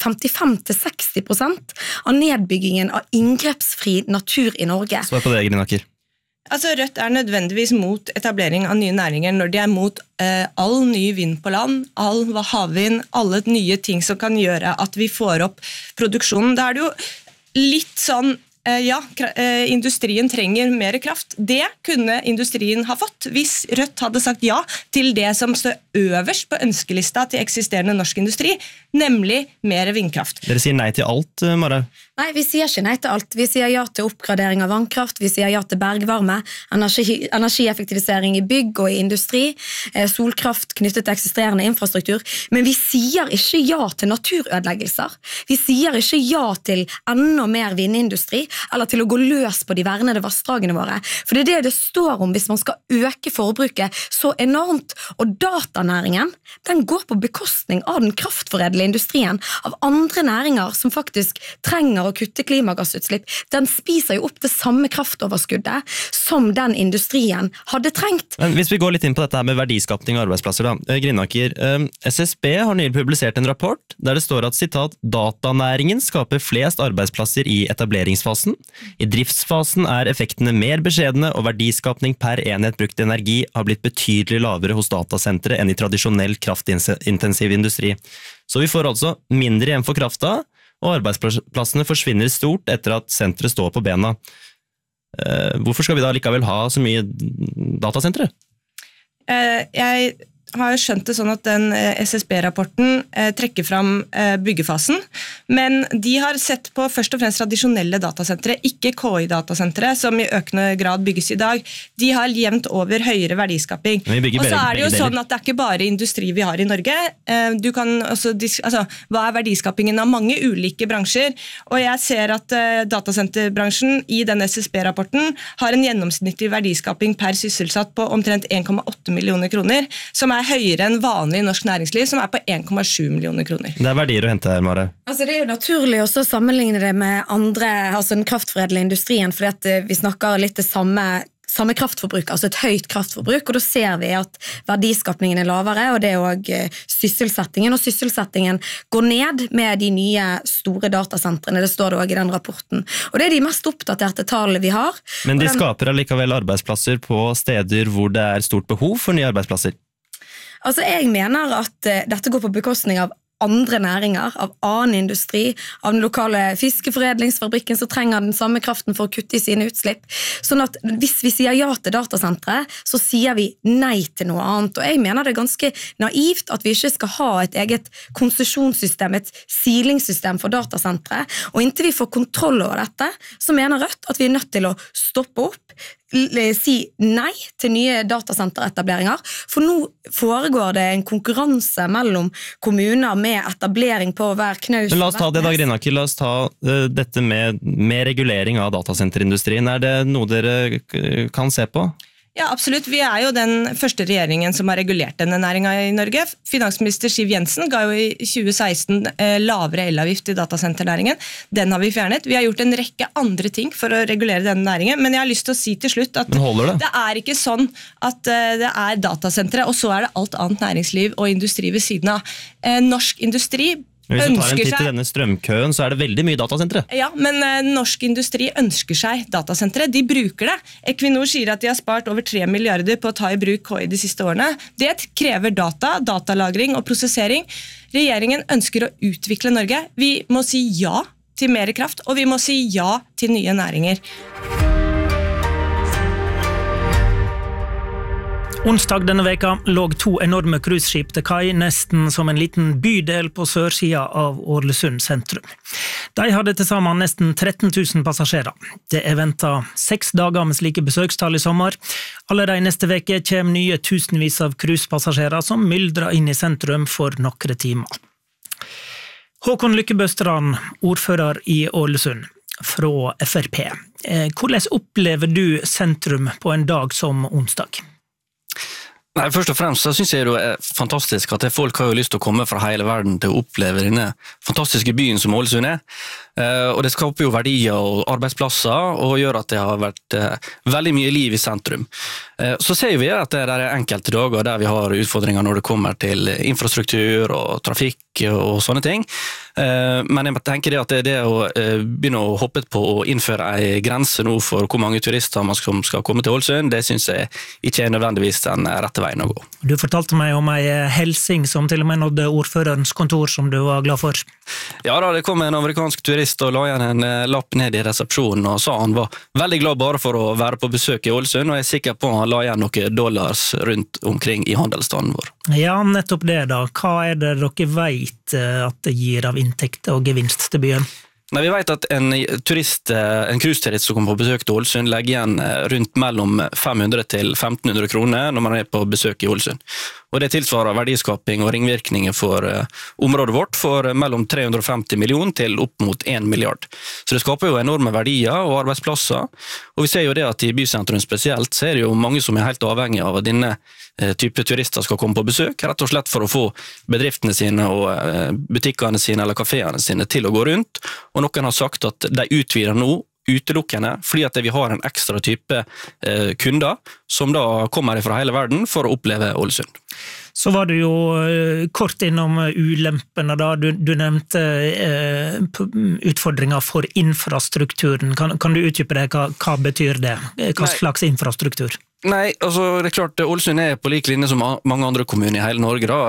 55-60% av nedbyggingen av inngrepsfri natur I Norge. Svar på det, Grinaker. Altså Rødt nødvendigvis mot etablering av nye næringer når de mot all ny vind på land, all havvind, alle nye ting som kan gjøre at vi får opp produksjonen. Da det jo litt sånn industrien trenger mer kraft. Det kunne industrien ha fått hvis Rødt hadde sagt ja til det som står øverst på ønskelista til eksisterende norsk industri, nemlig mer vindkraft. Dere sier nei til alt, Mara? Nei, vi sier ikke nei til alt. Vi sier ja til oppgradering av vannkraft, vi sier ja til bergvarme, energieffektivisering I bygg og I industri, solkraft knyttet til eksisterende infrastruktur, men vi sier ikke ja til naturødeleggelser. Vi sier ikke ja til enda mer vindindustri, eller til å gå løs på de vernede vassdragene våre. For det det står om hvis man skal øke forbruket så enormt. Og datanæringen, den går på bekostning av den kraftforedlende industrien, av andre næringer som faktisk trenger å kutte klimagassutslipp. Den spiser jo opp det samme kraftoverskuddet som den industrien hadde trengt. Men hvis vi går litt inn på dette her med verdiskapning og arbeidsplasser da. Grinaker, SSB har nylig publisert en rapport der det står at, sitat, datanæringen skaper flest arbeidsplasser I etableringsfasen. I driftsfasen effektene mer beskjedne, og verdiskapning per enhet brukt energi har blitt betydelig lavere hos datasentre enn I tradisjonell kraftintensiv industri. Så vi får altså mindre igjen for krafta, og arbeidsplassene forsvinner stort etter at senteret står på bena. Hvorfor skal vi da likevel ha så mye datasentre? Jeg har skjønt det sånn at den SSB-rapporten trekker fram byggefasen, men de har sett på først og fremst tradisjonelle datasentre, ikke KI-datasentre, som I økende grad bygges I dag. De har jevnt over høyere verdiskaping. Og så det jo sånn at det ikke bare industri vi har I Norge. Du kan også, hva verdiskapingen av mange ulike bransjer? Og jeg ser at datasenterbransjen I den SSB-rapporten har en gjennomsnittlig verdiskaping per sysselsatt på omtrent 1,8 millioner kroner, som høyere enn vanlig norsk næringsliv, som på 1,7 millioner kroner. Det verdier å hente her, Mara. Altså, det jo naturlig også å sammenligne det med andre, altså den kraftforedlende industrien, fordi at vi snakker litt det samme kraftforbruk, altså et høyt kraftforbruk, og da ser vi at verdiskapningen lavere, og det også sysselsettingen, og sysselsettingen går ned med de nye store datasentrene, det står det også I den rapporten. Og det de mest oppdaterte tallene vi har. Men de skaper allikevel arbeidsplasser på steder hvor det stort behov for nye arbeidsplasser. Altså, jeg mener at dette går på bekostning av andre næringer, av annen industri, av den lokale fiskeforedlingsfabrikken som trenger den samme kraften for å kutte I sine utslipp. Sånn at hvis vi sier ja til datasentre, så sier vi nei til noe annet. Og jeg mener det ganske naivt at vi ikke skal ha et eget konsesjonssystem, et silingssystem for datasentre. Og inntil vi får kontroll over dette, så mener Rødt at vi nødt til å stoppe opp, si nei til nye datasenteretableringer, for nå foregår det en konkurranse mellom kommuner med etablering på hver knaus. Men la oss ta det da, Grinaker, la oss ta dette med regulering av datasenterindustrien. Det noe dere kan se på? Ja, absolutt. Vi jo den første regjeringen som har regulert denne næringen I Norge. Finansminister Siv Jensen ga jo I 2016 lavere elavgift I datasenternæringen. Den har vi fjernet. Vi har gjort en rekke andre ting for å regulere denne næringen, men jeg har lyst til å si til slutt at det ikke sånn at det datasentre, og så det alt annet næringsliv og industri ved siden av. Norsk industri Hvis du tar en ønsker titt i seg... denne strømkøen, så det veldig mye datasentre. Ja, men norsk industri ønsker seg datasentre. De bruker det. Equinor sier at de har spart over 3 milliarder på å ta i bruk KI de siste årene. Det krever data, datalagring og prosessering. Regjeringen ønsker å utvikle Norge. Vi må si ja til mer kraft, og vi må si ja til nye næringer. Onsdag denne veka lå 2 enorme cruiseskip til kai, nesten som en liten bydel på sørsida av Ålesund sentrum. De hadde til sammen nesten 13 000 passasjerer. Det ventet 6 dager med slike besøkstall i sommer. Allerede neste veke kommer nye tusenvis av cruisepassasjerer som myldrer inn i sentrum for noen timer. Håkon Lykkebøstrand, ordfører i Ålesund, fra FRP. Hvordan opplever du sentrum på en dag som onsdag? Nei, først og fremst så synes jeg det fantastisk at folk har jo lyst til å komme fra hele verden til å oppleve denne fantastiske byen som Ålesund og det skaper jo verdier og arbeidsplasser og gjør at det har vært veldig mye liv i sentrum. Så ser vi at det enkelte dager der vi har utfordringer når det kommer til infrastruktur og trafikk og sånne ting. Men jeg tenker det at det å begynne å hoppe på å innføre en grense nå for hvor mange turister man skal komme til Ålesund, det synes jeg ikke nødvendigvis den rette veien å gå. Du fortalte meg om en helsing som til og med nådde ordførerens kontor som du var glad for. Ja da, det kom en amerikansk turist og la igjen en lapp ned i resepsjonen og sa han var veldig glad bare for å være på besøk i Ålesund, og jeg er sikker på at han la igjen noen dollars rundt omkring i handelsstanden vår. Ja, nettopp det da. Hva det dere vet at det gir av inntekt og gevinst til byen? Nei, vi vet at en cruiseturist som kommer på besøk til Ålesund legger igjen rundt mellom 500 til 1500 kroner når man på besøk i Ålesund. Og det tilsvarer verdiskaping og ringvirkninger for området vårt for mellom 350 millioner til opp mot 1 milliard. Så det skaper jo enorme verdier og arbeidsplasser. Og vi ser jo det at i bysentrum spesielt så det jo mange som helt avhengig av at denne type turister skal komme på besøk, rett og slett for å få bedriftene sine og butikkene sine eller kaféene sine til å gå rundt. Og noen har sagt at de utvider nå utelukkende, fordi at vi har en ekstra type kunder som da kommer fra hele verden for å oppleve Ålesund. Så var du jo kort innom ulempene da, du nevnte utfordringer for infrastrukturen. Kan du utdype det? Hva betyr det? Hva slags infrastruktur? Nei, altså det klart Ålesund på lik linje som mange andre kommuner i hele Norge da,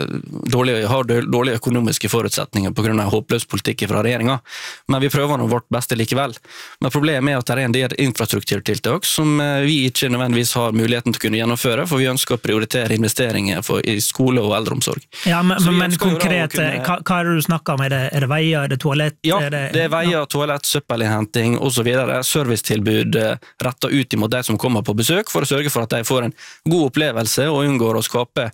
har dårlige økonomiske forutsetninger på grunn av håpløs politikk fra regjeringen, men vi prøver nå vårt beste likevel. Men problemet at det en del infrastrukturtiltak som vi ikke nødvendigvis har muligheten til å kunne gjennomføre, for vi ønsker å prioritere investeringer i skole og eldreomsorg. Ja, men konkret, hva det du snakker om? Det veier, det toalett? Ja, det veier, toalett, søppelinnhenting og så videre, servicetilbud rettet ut imot de som kommer på besøk, for å sørge for at de får en god opplevelse og unngår å skape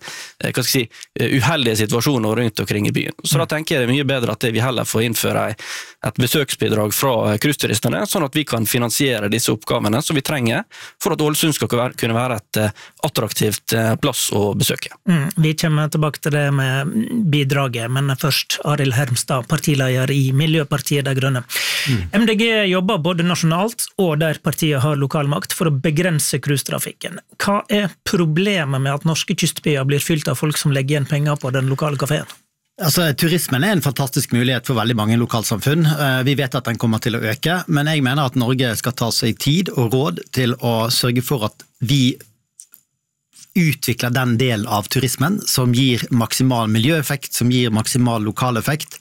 uheldige situasjoner rundt omkring i byen. Så da tenker jeg det mye bedre at vi heller får innføre et besøksbidrag fra cruiseturistene, sånn at vi kan finansiere disse oppgavene som vi trenger for at Ålesund skal kunne være et attraktivt plass å besøke. Vi kommer tilbake til det med bidraget, men først Arild Hermstad, partileder i Miljøpartiet De Grønne. MDG jobber både nasjonalt og der partiet har lokalmakt for å begrense cruisetrafikken. Hva problemet med at norske kystbyer blir fylt av folk som legger igjen penger på den lokale kaféen? Altså, turismen en fantastisk mulighet for veldig mange lokalsamfunn. Vi vet at den kommer til å øke, men jeg mener at Norge skal ta seg tid og råd til å sørge for at vi utvikler den del av turismen som gir maksimal miljøeffekt, som gir maksimal lokal effekt.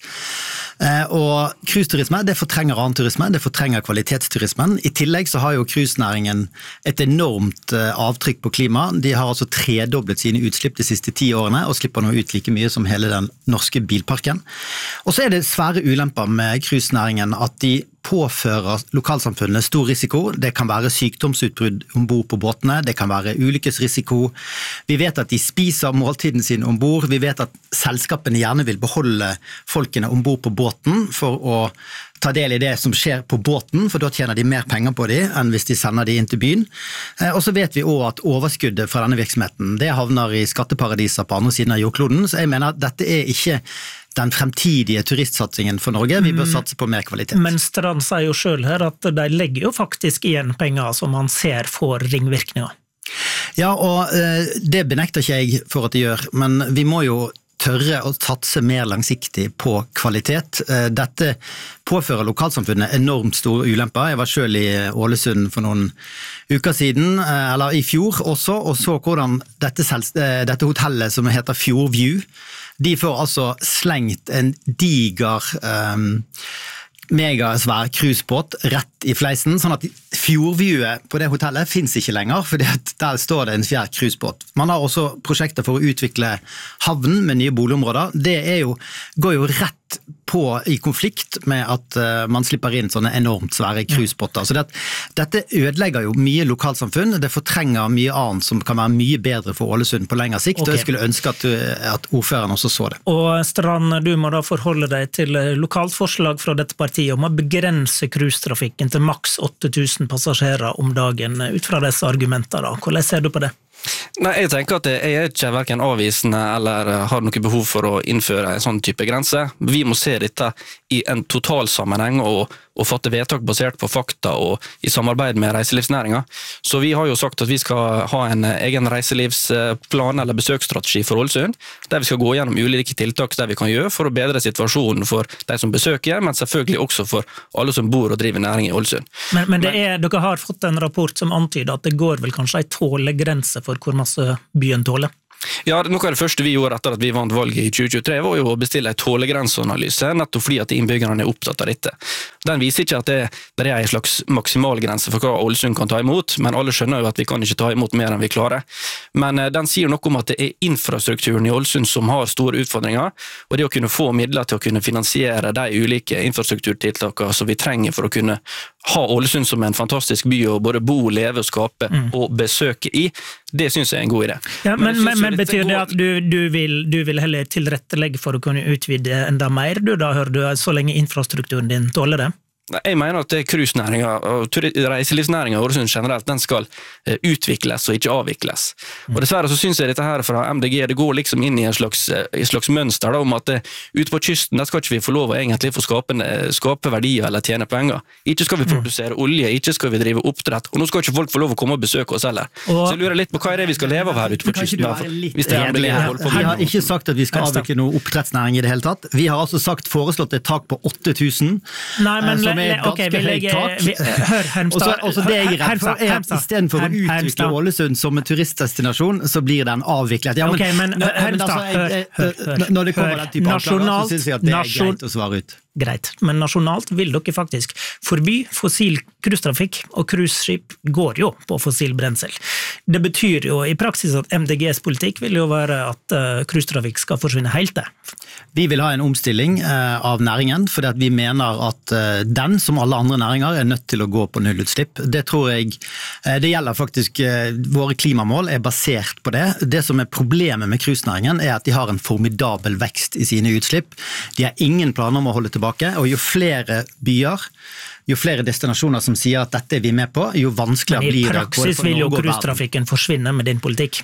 Og cruiseturisme, det fortrenger annen turisme, det fortrenger kvalitetsturismen. I tillegg så har jo cruisenæringen et enormt avtrykk på klima. De har altså tredoblet sine utslipp de siste 10 årene, og slipper nå ut like mye som hele den norske bilparken. Og så det svære ulemper med cruisenæringen at de påfører lokalsamfunnet stor risiko. Det kan være sykdomsutbrudd ombord på båtene, det kan være ulykkesrisiko. Vi vet at de spiser måltiden sin ombord, vi vet at selskapene gjerne vil beholde folkene ombord på båten for å ta del i det som skjer på båten, for da tjener de mer penger på de enn hvis de sender de inn til byen. Og så vet vi også at overskuddet fra denne virksomheten, det havner i skatteparadiser på andre siden av jordkloden, så jeg mener at dette ikke den fremtidige turistsatsingen for Norge. Vi bør satse på mer kvalitet. Men Strand sier jo selv her at de legger jo faktisk igjen penger som man ser får ringvirkninger. Ja, og det benekter ikke jeg for at de gjør, men vi må jo tørre å satse mer langsiktig på kvalitet. Dette påfører lokalsamfunnet enormt store ulemper. Jeg var selv i Ålesund for noen uker siden, eller i fjor også, og så hvordan dette hotellet som heter Fjordview, de får altså slengt en diger megasvær cruisebåt rett i fleisen, sånn at Fjordviewet på det hotellet finnes ikke lenger, for der står det en fjær cruisebåt. Man har også prosjekter for å utvikle havnen med nye boligområder. Det går jo rett i konflikt med at man slipper inn sånne enormt svære cruisebåter. Så dette ødelegger jo mye lokalsamfunn, det fortrenger mye annet som kan være mye bedre for Ålesund på lengre sikt, og jeg skulle ønske at ordføreren også så det. Og Strand, du må da forholde deg til lokalt forslag fra dette partiet om å begrense cruisetrafikken til maks 8000 passasjerer om dagen, ut fra disse argumenter da. Hvordan ser du på det? Nei, jeg tenker at jeg ikke hverken avvisende eller har noe behov for å innføre en sånn type grense. Vi må se dette i en totalsammenheng og fatte vedtak basert på fakta og i samarbeid med reiselivsnæringen. Så vi har jo sagt at vi skal ha en egen reiselivsplan eller besøksstrategi for Ålesund, der vi skal gå gjennom ulike tiltak der vi kan gjøre for å bedre situasjonen for de som besøker, men selvfølgelig også for alle som bor og driver næring i Ålesund. Men dere har fått en rapport som antyder at det går vel kanskje en tålegrense for hvor masse byen tåler? Ja, noe av det første vi gjorde etter at vi vant valget i 2023 var jo å bestille en tålegrenseanalyse, nettopp fordi at innbyggerne er opptatt av dette. Den viser ikke at det er en slags maksimalgrense for hva Ålesund kan ta imot, men alle skjønner jo at vi kan ikke ta imot mer enn vi klarer. Men den sier noe om at det er infrastrukturen i Ålesund som har store utfordringer, og det å kunne få midler til å kunne finansiere de ulike infrastrukturtiltakene som vi trenger for å kunne ha Ålesund som en fantastisk by å både bo, leve og skape og besøke i, det synes jeg er en god idé. Ja, men betyr det at du vil heller tilrettelegge for å kunne utvide enda mer, da hører du så lenge infrastrukturen din tåler det? Jeg mener at cruisenæringen og reiselivsnæringen i Ålesund generelt, den skal utvikles og ikke avvikles. Og dessverre så synes jeg dette her fra MDG, det går liksom inn i en slags mønster da, om at ute på kysten, der skal ikke vi få lov å egentlig få skape verdier eller tjene penger. Ikke skal vi produsere olje, ikke skal vi drive oppdrett, og nå skal ikke folk få lov å komme og besøke oss heller. Så jeg lurer litt på hva er det vi skal leve av her ute på kysten? Vi har ikke sagt at vi skal avvikle noe oppdrettsnæring i det hele tatt. Vi har altså foreslått et tak på 8000. Nei, men hør Hermstad. Og så det jeg er redd for er at i stedet for å utvikle Ålesund som en turistdestinasjon, så blir den avviklet. Ja, men når det kommer den type avklarer, så synes jeg at det er greit å svare ut. Greit, men nasjonalt vil dere faktisk forby fossil cruisetrafikk, og cruiseskip går jo på fossil brensel. Det betyr jo i praksis at MDGs politikk vil jo være at cruisetrafikk skal forsvinne helt det. Vi vil ha en omstilling av næringen, fordi at vi mener at den, som alle andre næringer, er nødt til å gå på nullutslipp. Det tror jeg, det gjelder faktisk, våre klimamål er basert på det. Det som er problemet med cruisenæringen er at de har en formidabel vekst i sine utslipp. De har ingen planer om å holde tilbake, og jo flere byer, jo flere destinasjoner som sier at dette er vi med på, jo vanskeligere blir det. Men i praksis vil jo cruisetrafikken forsvinne med din politikk.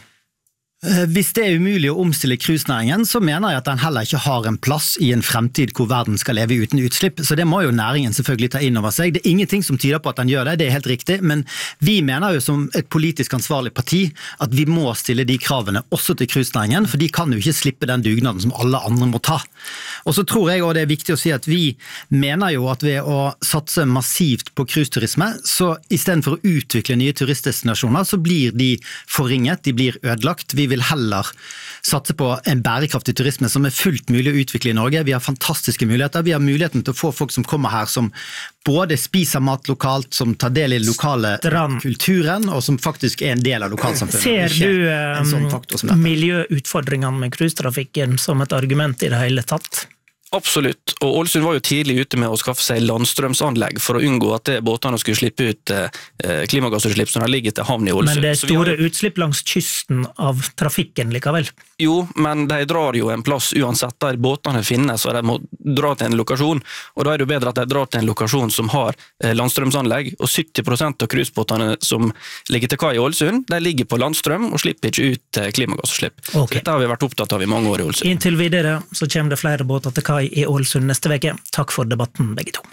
Hvis det er umulig å omstille cruisenæringen, så mener jeg at den heller ikke har en plass i en fremtid hvor verden skal leve uten utslipp, så det må jo næringen selvfølgelig ta inn over seg. Det er ingenting som tyder på at den gjør det, det er helt riktig, men vi mener jo som et politisk ansvarlig parti at vi må stille de kravene også til cruisenæringen, for de kan jo ikke slippe den dugnaden som alle andre må ta. Og så tror jeg også det er viktig å si at vi mener jo at ved å satse massivt på cruiseturisme, så i stedet for å utvikle nye turistdestinasjoner, så blir de forringet, de blir ødelagt. Vi vil heller satse på en bærekraftig turisme som er fullt mulig å utvikle i Norge. Vi har fantastiske muligheter. Vi har muligheten til å få folk som kommer her som både spiser mat lokalt, som tar del i lokale kulturen, og som faktisk er en del av lokalsamfunnet. Ser du miljøutfordringene med cruisetrafikken som et argument i det hele tatt? Absolutt, og Ålesund var jo tidlig ute med å skaffe seg landstrømsanlegg for å unngå at båtene skulle slippe ut klimagassutslipp som har ligget til havn i Ålesund. Men det er store utslipp langs kysten av trafikken likevel? Jo, men de drar jo en plass uansett der båtene finnes, og de må dra til en lokasjon, og da er det jo bedre at de drar til en lokasjon som har landstrømsanlegg, og 70% av cruisebåtene som ligger til kai i Ålesund, de ligger på landstrøm og slipper ikke ut klimagassutslipp. Okay. Dette har vi vært opptatt av i mange år i Ålesund. Inntil videre så kommer det flere båter til kai i Ålesund neste veke. Takk for debatten, begge to.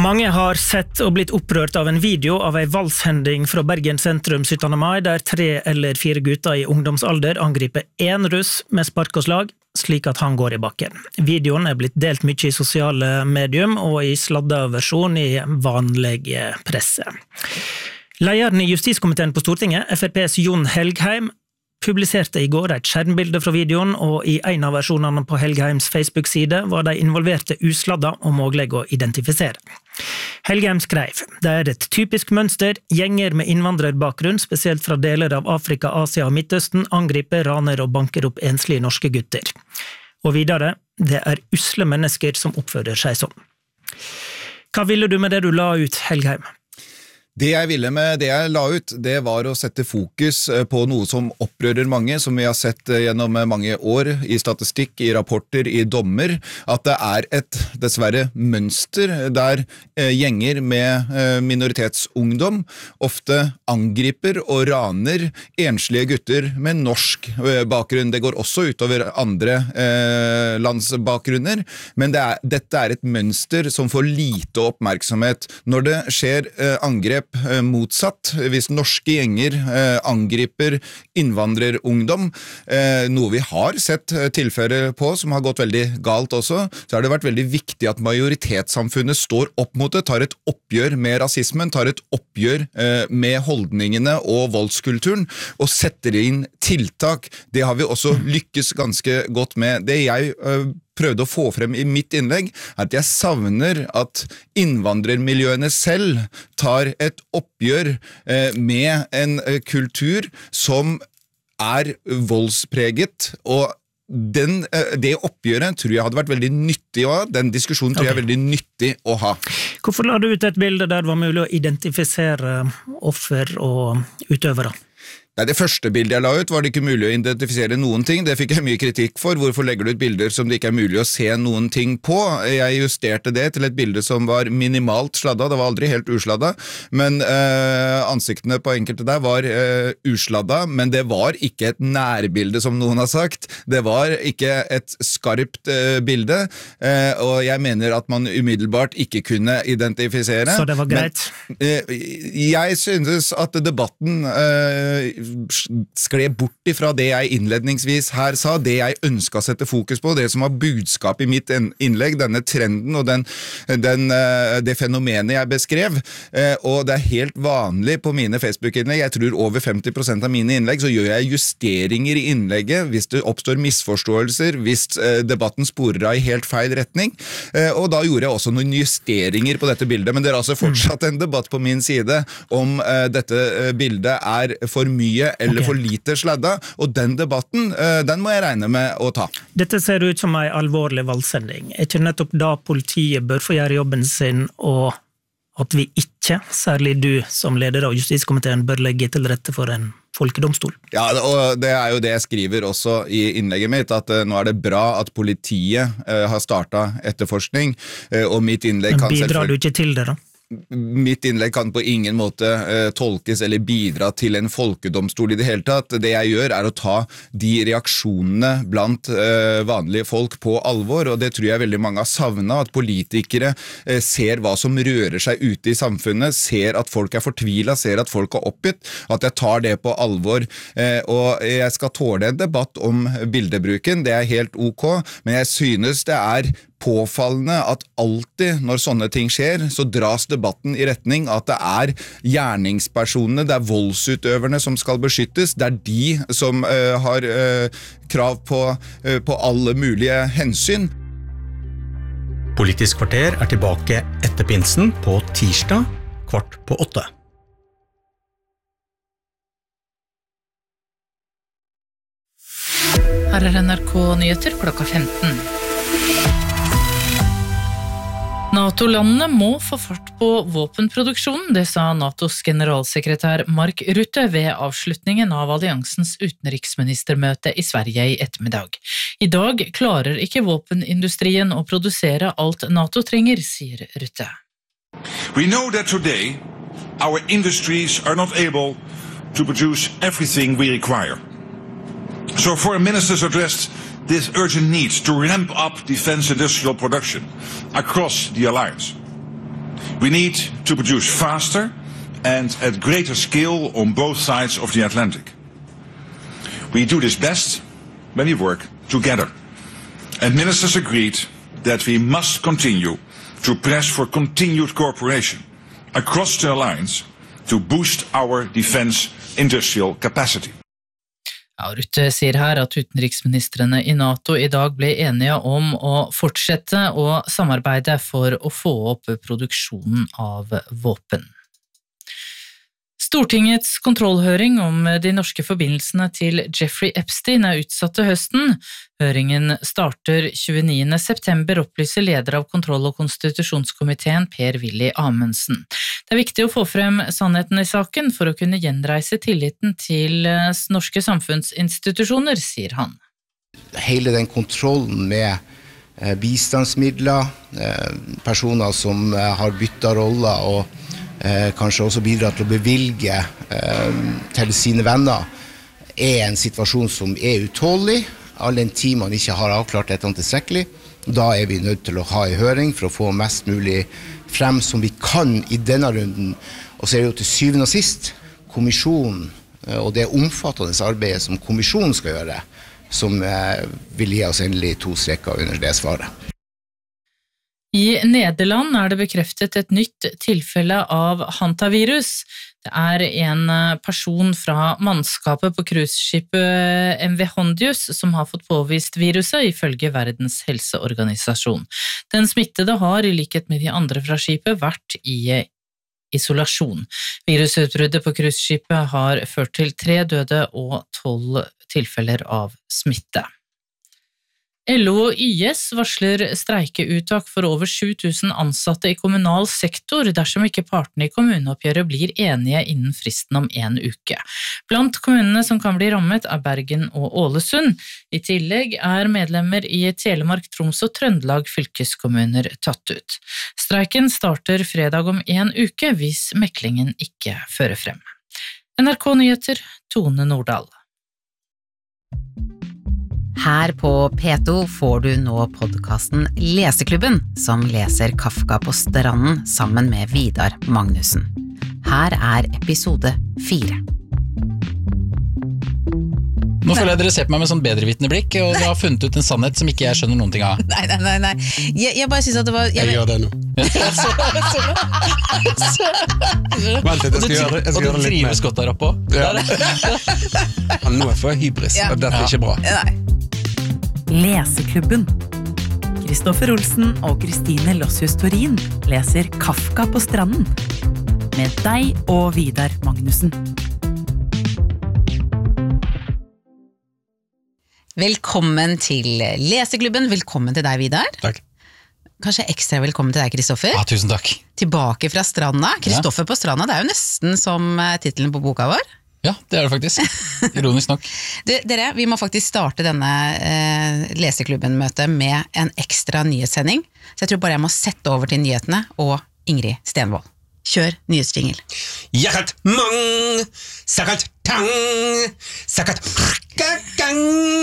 Mange har sett og blitt opprørt av en video av en valshending fra Bergen sentrum 17. mai, der 3 eller 4 gutter i ungdomsalder angriper en russ med spark og slag, slik at han går i bakken. Videoen blitt delt mye i sosiale medium og i sladda versjon i vanlig presse. Lederen i Justiskomiteen på Stortinget, FrPs Jon Helgheim, publiserte i går et skjermbilde fra videoen, og i en av versjonene på Helgheims Facebook-side var de involverte usladda og mulig å identifisere. Helgheim skrev: «Det et typisk mønster, gjenger med innvandrerbakgrunn, spesielt fra deler av Afrika, Asia og Midtøsten, angriper, raner og banker opp enslige norske gutter.» Og videre: «Det usle mennesker som oppfører seg sånn.» Hva ville du med det du la ut, Helgheim? Det jeg ville med det jeg la ut, det var å sette fokus på noe som opprører mange, som vi har sett gjennom mange år i statistikk, i rapporter, i dommer, at det et dessverre mønster der gjenger med minoritetsungdom ofte angriper og raner enslige gutter med norsk bakgrunn. Det går også utover andre landsbakgrunner, men dette et mønster som får lite oppmerksomhet. Når det skjer angrep motsatt, hvis norske gjenger angriper innvandrerungdom, noe vi har sett tilfeller på som har gått veldig galt også, så har det vært veldig viktig at majoritetssamfunnet står opp mot det, tar et oppgjør med rasismen, tar et oppgjør med holdningene og voldskulturen, og setter inn tiltak. Det har vi også lykkes ganske godt med. Det jeg prøvde å få frem i mitt innlegg, at jeg savner at innvandrermiljøene selv tar et oppgjør med en kultur som voldspreget, og det oppgjøret tror jeg hadde vært veldig nyttig å ha. Den diskusjonen tror jeg veldig nyttig å ha. Hvorfor la du ut et bilde der det var mulig å identifisere offer og utøvere? Det første bildet jeg la ut var det ikke mulig å identifisere noen ting. Det fikk jeg mye kritikk for. Hvorfor legger du ut bilder som det ikke mulig å se noen ting på? Jeg justerte det til et bilde som var minimalt sladda. Det var aldri helt usladda, men ansiktene på enkelte der var usladda, men det var ikke et nærbilde, som noen har sagt. Det var ikke et skarpt bilde, og jeg mener at man umiddelbart ikke kunne identifisere. Så det var greit? Men jeg synes at debatten skled bort ifra det jeg innledningsvis her sa, det jeg ønsket å sette fokus på, det som var budskap i mitt innlegg, denne trenden og det fenomenet jeg beskrev, og det helt vanlig på mine Facebook-innlegg, jeg tror over 50% av mine innlegg, så gjør jeg justeringer i innlegget hvis det oppstår misforståelser, hvis debatten sporer av i helt feil retning, og da gjorde jeg også noen justeringer på dette bildet, men det altså fortsatt en debatt på min side om dette bildet for mye eller for lite sladda, og den debatten, den må jeg regne med å ta. Dette ser ut som en alvorlig valgsending. Ikke nettopp da politiet bør få gjøre jobben sin, og at vi ikke, særlig du som leder av Justiskomiteen, bør legge til rette for en folkedomstol? Ja, og det jo det jeg skriver også i innlegget mitt, at nå det bra at politiet har startet etterforskning, og mitt innlegg kan selvfølgelig... Men bidrar du ikke til det da? Mitt innlegg kan på ingen måte tolkes eller bidra til en folkedomstol i det hele tatt. Det jeg gjør å ta de reaksjonene blant vanlige folk på alvor, og det tror jeg veldig mange har savnet, at politikere ser hva som rører seg ute i samfunnet, ser at folk fortvilet, ser at folk oppgitt, at jeg tar det på alvor, og jeg skal tåle en debatt om bildebruken, det helt ok, men jeg synes det påfallende at alltid når sånne ting skjer, så dras debatten i retning at det gjerningspersonene, det voldsutøverne som skal beskyttes, det de som har krav på alle mulige hensyn. Politisk kvarter tilbake etter pinsen på tirsdag 7:15. Her NRK Nyheter klokka 15. NATO-landene må få fart på våpenproduksjonen, det sa NATOs generalsekretær Mark Rutte ved avslutningen av alliansens utenriksministermøte i Sverige i ettermiddag. I dag klarer ikke våpenindustrien å produsere alt NATO trenger, sier Rutte. We know that today our industries are not able to produce everything we require. So foreign ministers addressed this urgent need to ramp up defense industrial production across the alliance. We need to produce faster and at greater scale on both sides of the Atlantic. We do this best when we work together. And ministers agreed that we must continue to press for continued cooperation across the alliance to boost our defense industrial capacity. Ja, Rutte sier her at utenriksministrene I NATO I dag ble enige om å fortsette å samarbeide for å få opp produksjonen av våpen. Stortingets kontrollhøring om de norske forbindelsene til Jeffrey Epstein utsatt til høsten. Høringen starter 29. september, opplyser leder av kontroll- og konstitusjonskomiteen Per-Willy Amundsen. Det viktig å få frem sannheten I saken for å kunne gjenreise tilliten til norske samfunnsinstitusjoner, sier han. Hele den kontrollen med bistandsmidler, personer som har byttet roller og kanskje også bidrar til å bevilge til sine venner, en situasjon som utålig, all den tid man ikke har avklart dette tilstrekkelig. Da vi nødt til å ha en høring for å få mest mulig frem som vi kan I denne runden. Og så det jo til syvende og sist kommisjonen og det omfattende arbeidet som kommisjonen skal gjøre, som vil gi oss endelig 2 streker under det svaret. I Nederland det bekreftet et nytt tilfelle av hantavirus. Det en person fra mannskapet på cruiseskipet MV Hondius som har fått påvist viruset ifølge Verdens helseorganisasjon. Den smittede har I likhet med de andre fra skipet vært I isolasjon. Virusutbruddet på cruiseskipet har ført til 3 døde og 12 tilfeller av smitte. LO og YS varsler streikeuttak for over 7000 ansatte I kommunal sektor dersom ikke partene I kommuneoppgjøret blir enige innen fristen om 1 uke. Blant kommunene som kan bli rammet Bergen og Ålesund. I tillegg medlemmer I Telemark, Troms og Trøndelag fylkeskommuner tatt ut. Streiken starter fredag om 1 uke hvis meklingen ikke fører frem. NRK Nyheter, Tone Nordahl. Her på P2 får du nå podcasten Leseklubben, som leser Kafka på stranden sammen med Vidar Magnussen. Her episode 4. Nå føler jeg dere ser på meg med sånn bedrevitende blikk, og dere har funnet ut en sannhet som ikke jeg skjønner noen ting av. Nei. Jeg bare synes at det var... Jeg gjør det nå. Vent litt, jeg skal gjøre det litt mer. Og du trives godt der oppe. Nå får jeg hybris, og dette ikke bra. Leseklubben. Kristoffer Olsen og Kristine Lossius Torin leser Kafka på stranden. Med deg og Vidar Magnussen. Velkommen til Leseklubben. Velkommen til deg, Vidar. Takk. Kanskje ekstra velkommen til deg, Kristoffer. Ja, tusen takk. Tilbake fra stranda. Kristoffer på stranda, det jo nesten som titelen på boka vår. Ja, det det faktisk. Ironisk nok. Dere, vi må faktisk starte denne Leseklubben-møtet med en ekstra nyhetssending. Så jeg tror bare jeg må sette over til nyhetene og Ingrid Stenvold. Kjør nyhetsjingle. Jakat mang, sakat tang, sakat gang.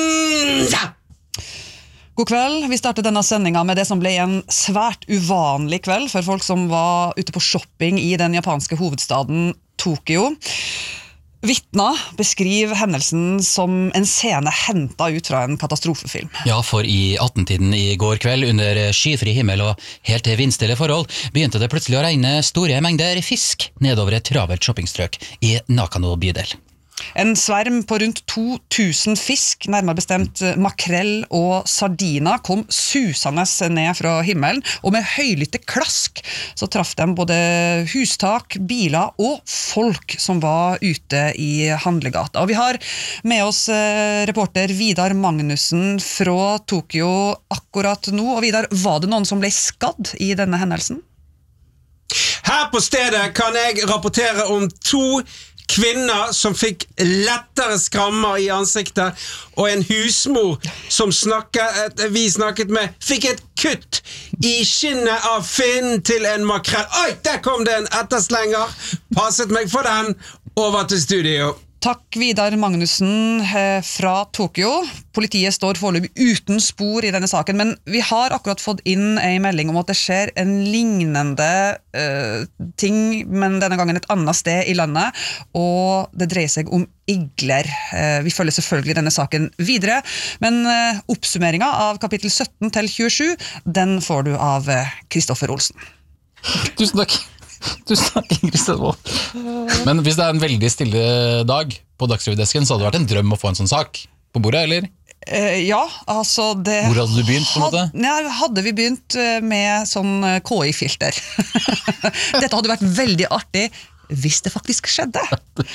God kveld, vi starter denne sendingen med det som ble en svært uvanlig kveld for folk som var ute på shopping i den japanske hovedstaden Tokyo. Vittner beskriver hendelsen som en scene hentet ut fra en katastrofefilm. Ja, for I 18-tiden I går kveld, under skyfri himmel og helt vindstille forhold, begynte det plutselig å regne store mengder fisk nedover et travelt shoppingstrøk I Nakano bydel. En sverm på rundt 2000 fisk, nærmere bestemt makrell og sardiner, kom susende ned fra himmelen, og med høylytte klask så traff de både hustak, biler og folk som var ute I handlegata. Og vi har med oss reporter Vidar Magnussen fra Tokyo akkurat nå. Og Vidar, var det noen som ble skadd I denne hendelsen? Her på stedet kan jeg rapportere om 2 kvinner som fikk lettere skrammer I ansiktet, og en husmor som vi snakket med, fikk et kutt I skinnet av finnen til en makrell. Oi, der kom det en etterslenger. Passet meg for den. Over til studio. Takk Vidar Magnussen fra Tokyo. Politiet står foreløpig uten spor i denne saken, men vi har akkurat fått inn en melding om at det skjer en lignende ting, men denne gangen et annet sted i landet, og det dreier seg om igler. Vi følger selvfølgelig denne saken videre, men oppsummeringen av kapittel 17 til 27, den får du av Kristoffer Olsen. Tusen takk. Tusen takk, Ingrid Stedvold. Men hvis det en veldig stille dag på Dagsrevydesken, så hadde det vært en drøm å få en sånn sak på bordet, eller? Ja, altså det... Hvor hadde du begynt, på en måte? Hadde vi begynt med sånn KI-filter. Dette hadde vært veldig artig hvis det faktisk skjedde.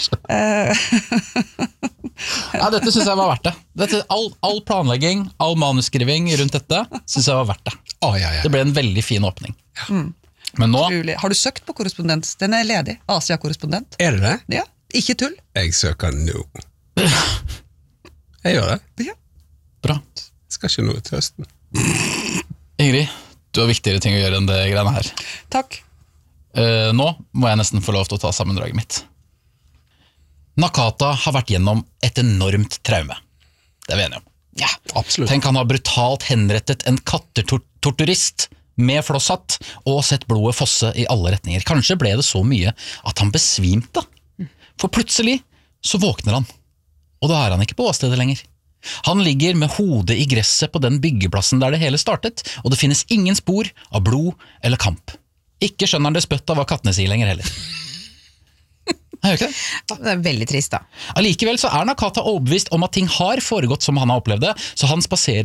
Ja, dette synes jeg var verdt det. All planlegging, all manuskriving rundt dette, synes jeg var verdt det. Det ble en veldig fin åpning. Men nå... Har du søkt på korrespondent? Den ledig. Asia-korrespondent. Er det det? Ja, ikke tull. Jeg søker nå. Jeg gjør det. Ja. Bra. Jeg skal ikke noe til høsten. Ingrid, du har viktigere ting å gjøre enn det greiene her. Takk. Nå må jeg nesten få lov til å ta sammendraget mitt. Nakata har vært gjennom et enormt traume. Det er vi enige om. Ja, absolutt. Tenk han har brutalt henrettet en kattertorturist med flosshatt, og sett blodet fosse i alle retninger. Kanskje ble det så mye at han besvimte. For plutselig så våkner han, og da er han ikke på åstedet lenger. Han ligger med hodet i gresset på den byggeplassen der det hele startet, og det finnes ingen spor av blod eller kamp. Ikke skjønner han det spøtt av hva kattene sier lenger heller. Er det ikke det? Det er veldig trist da. Allikevel så Nakata overbevist om at ting har foregått som han har opplevd det, så han spaserer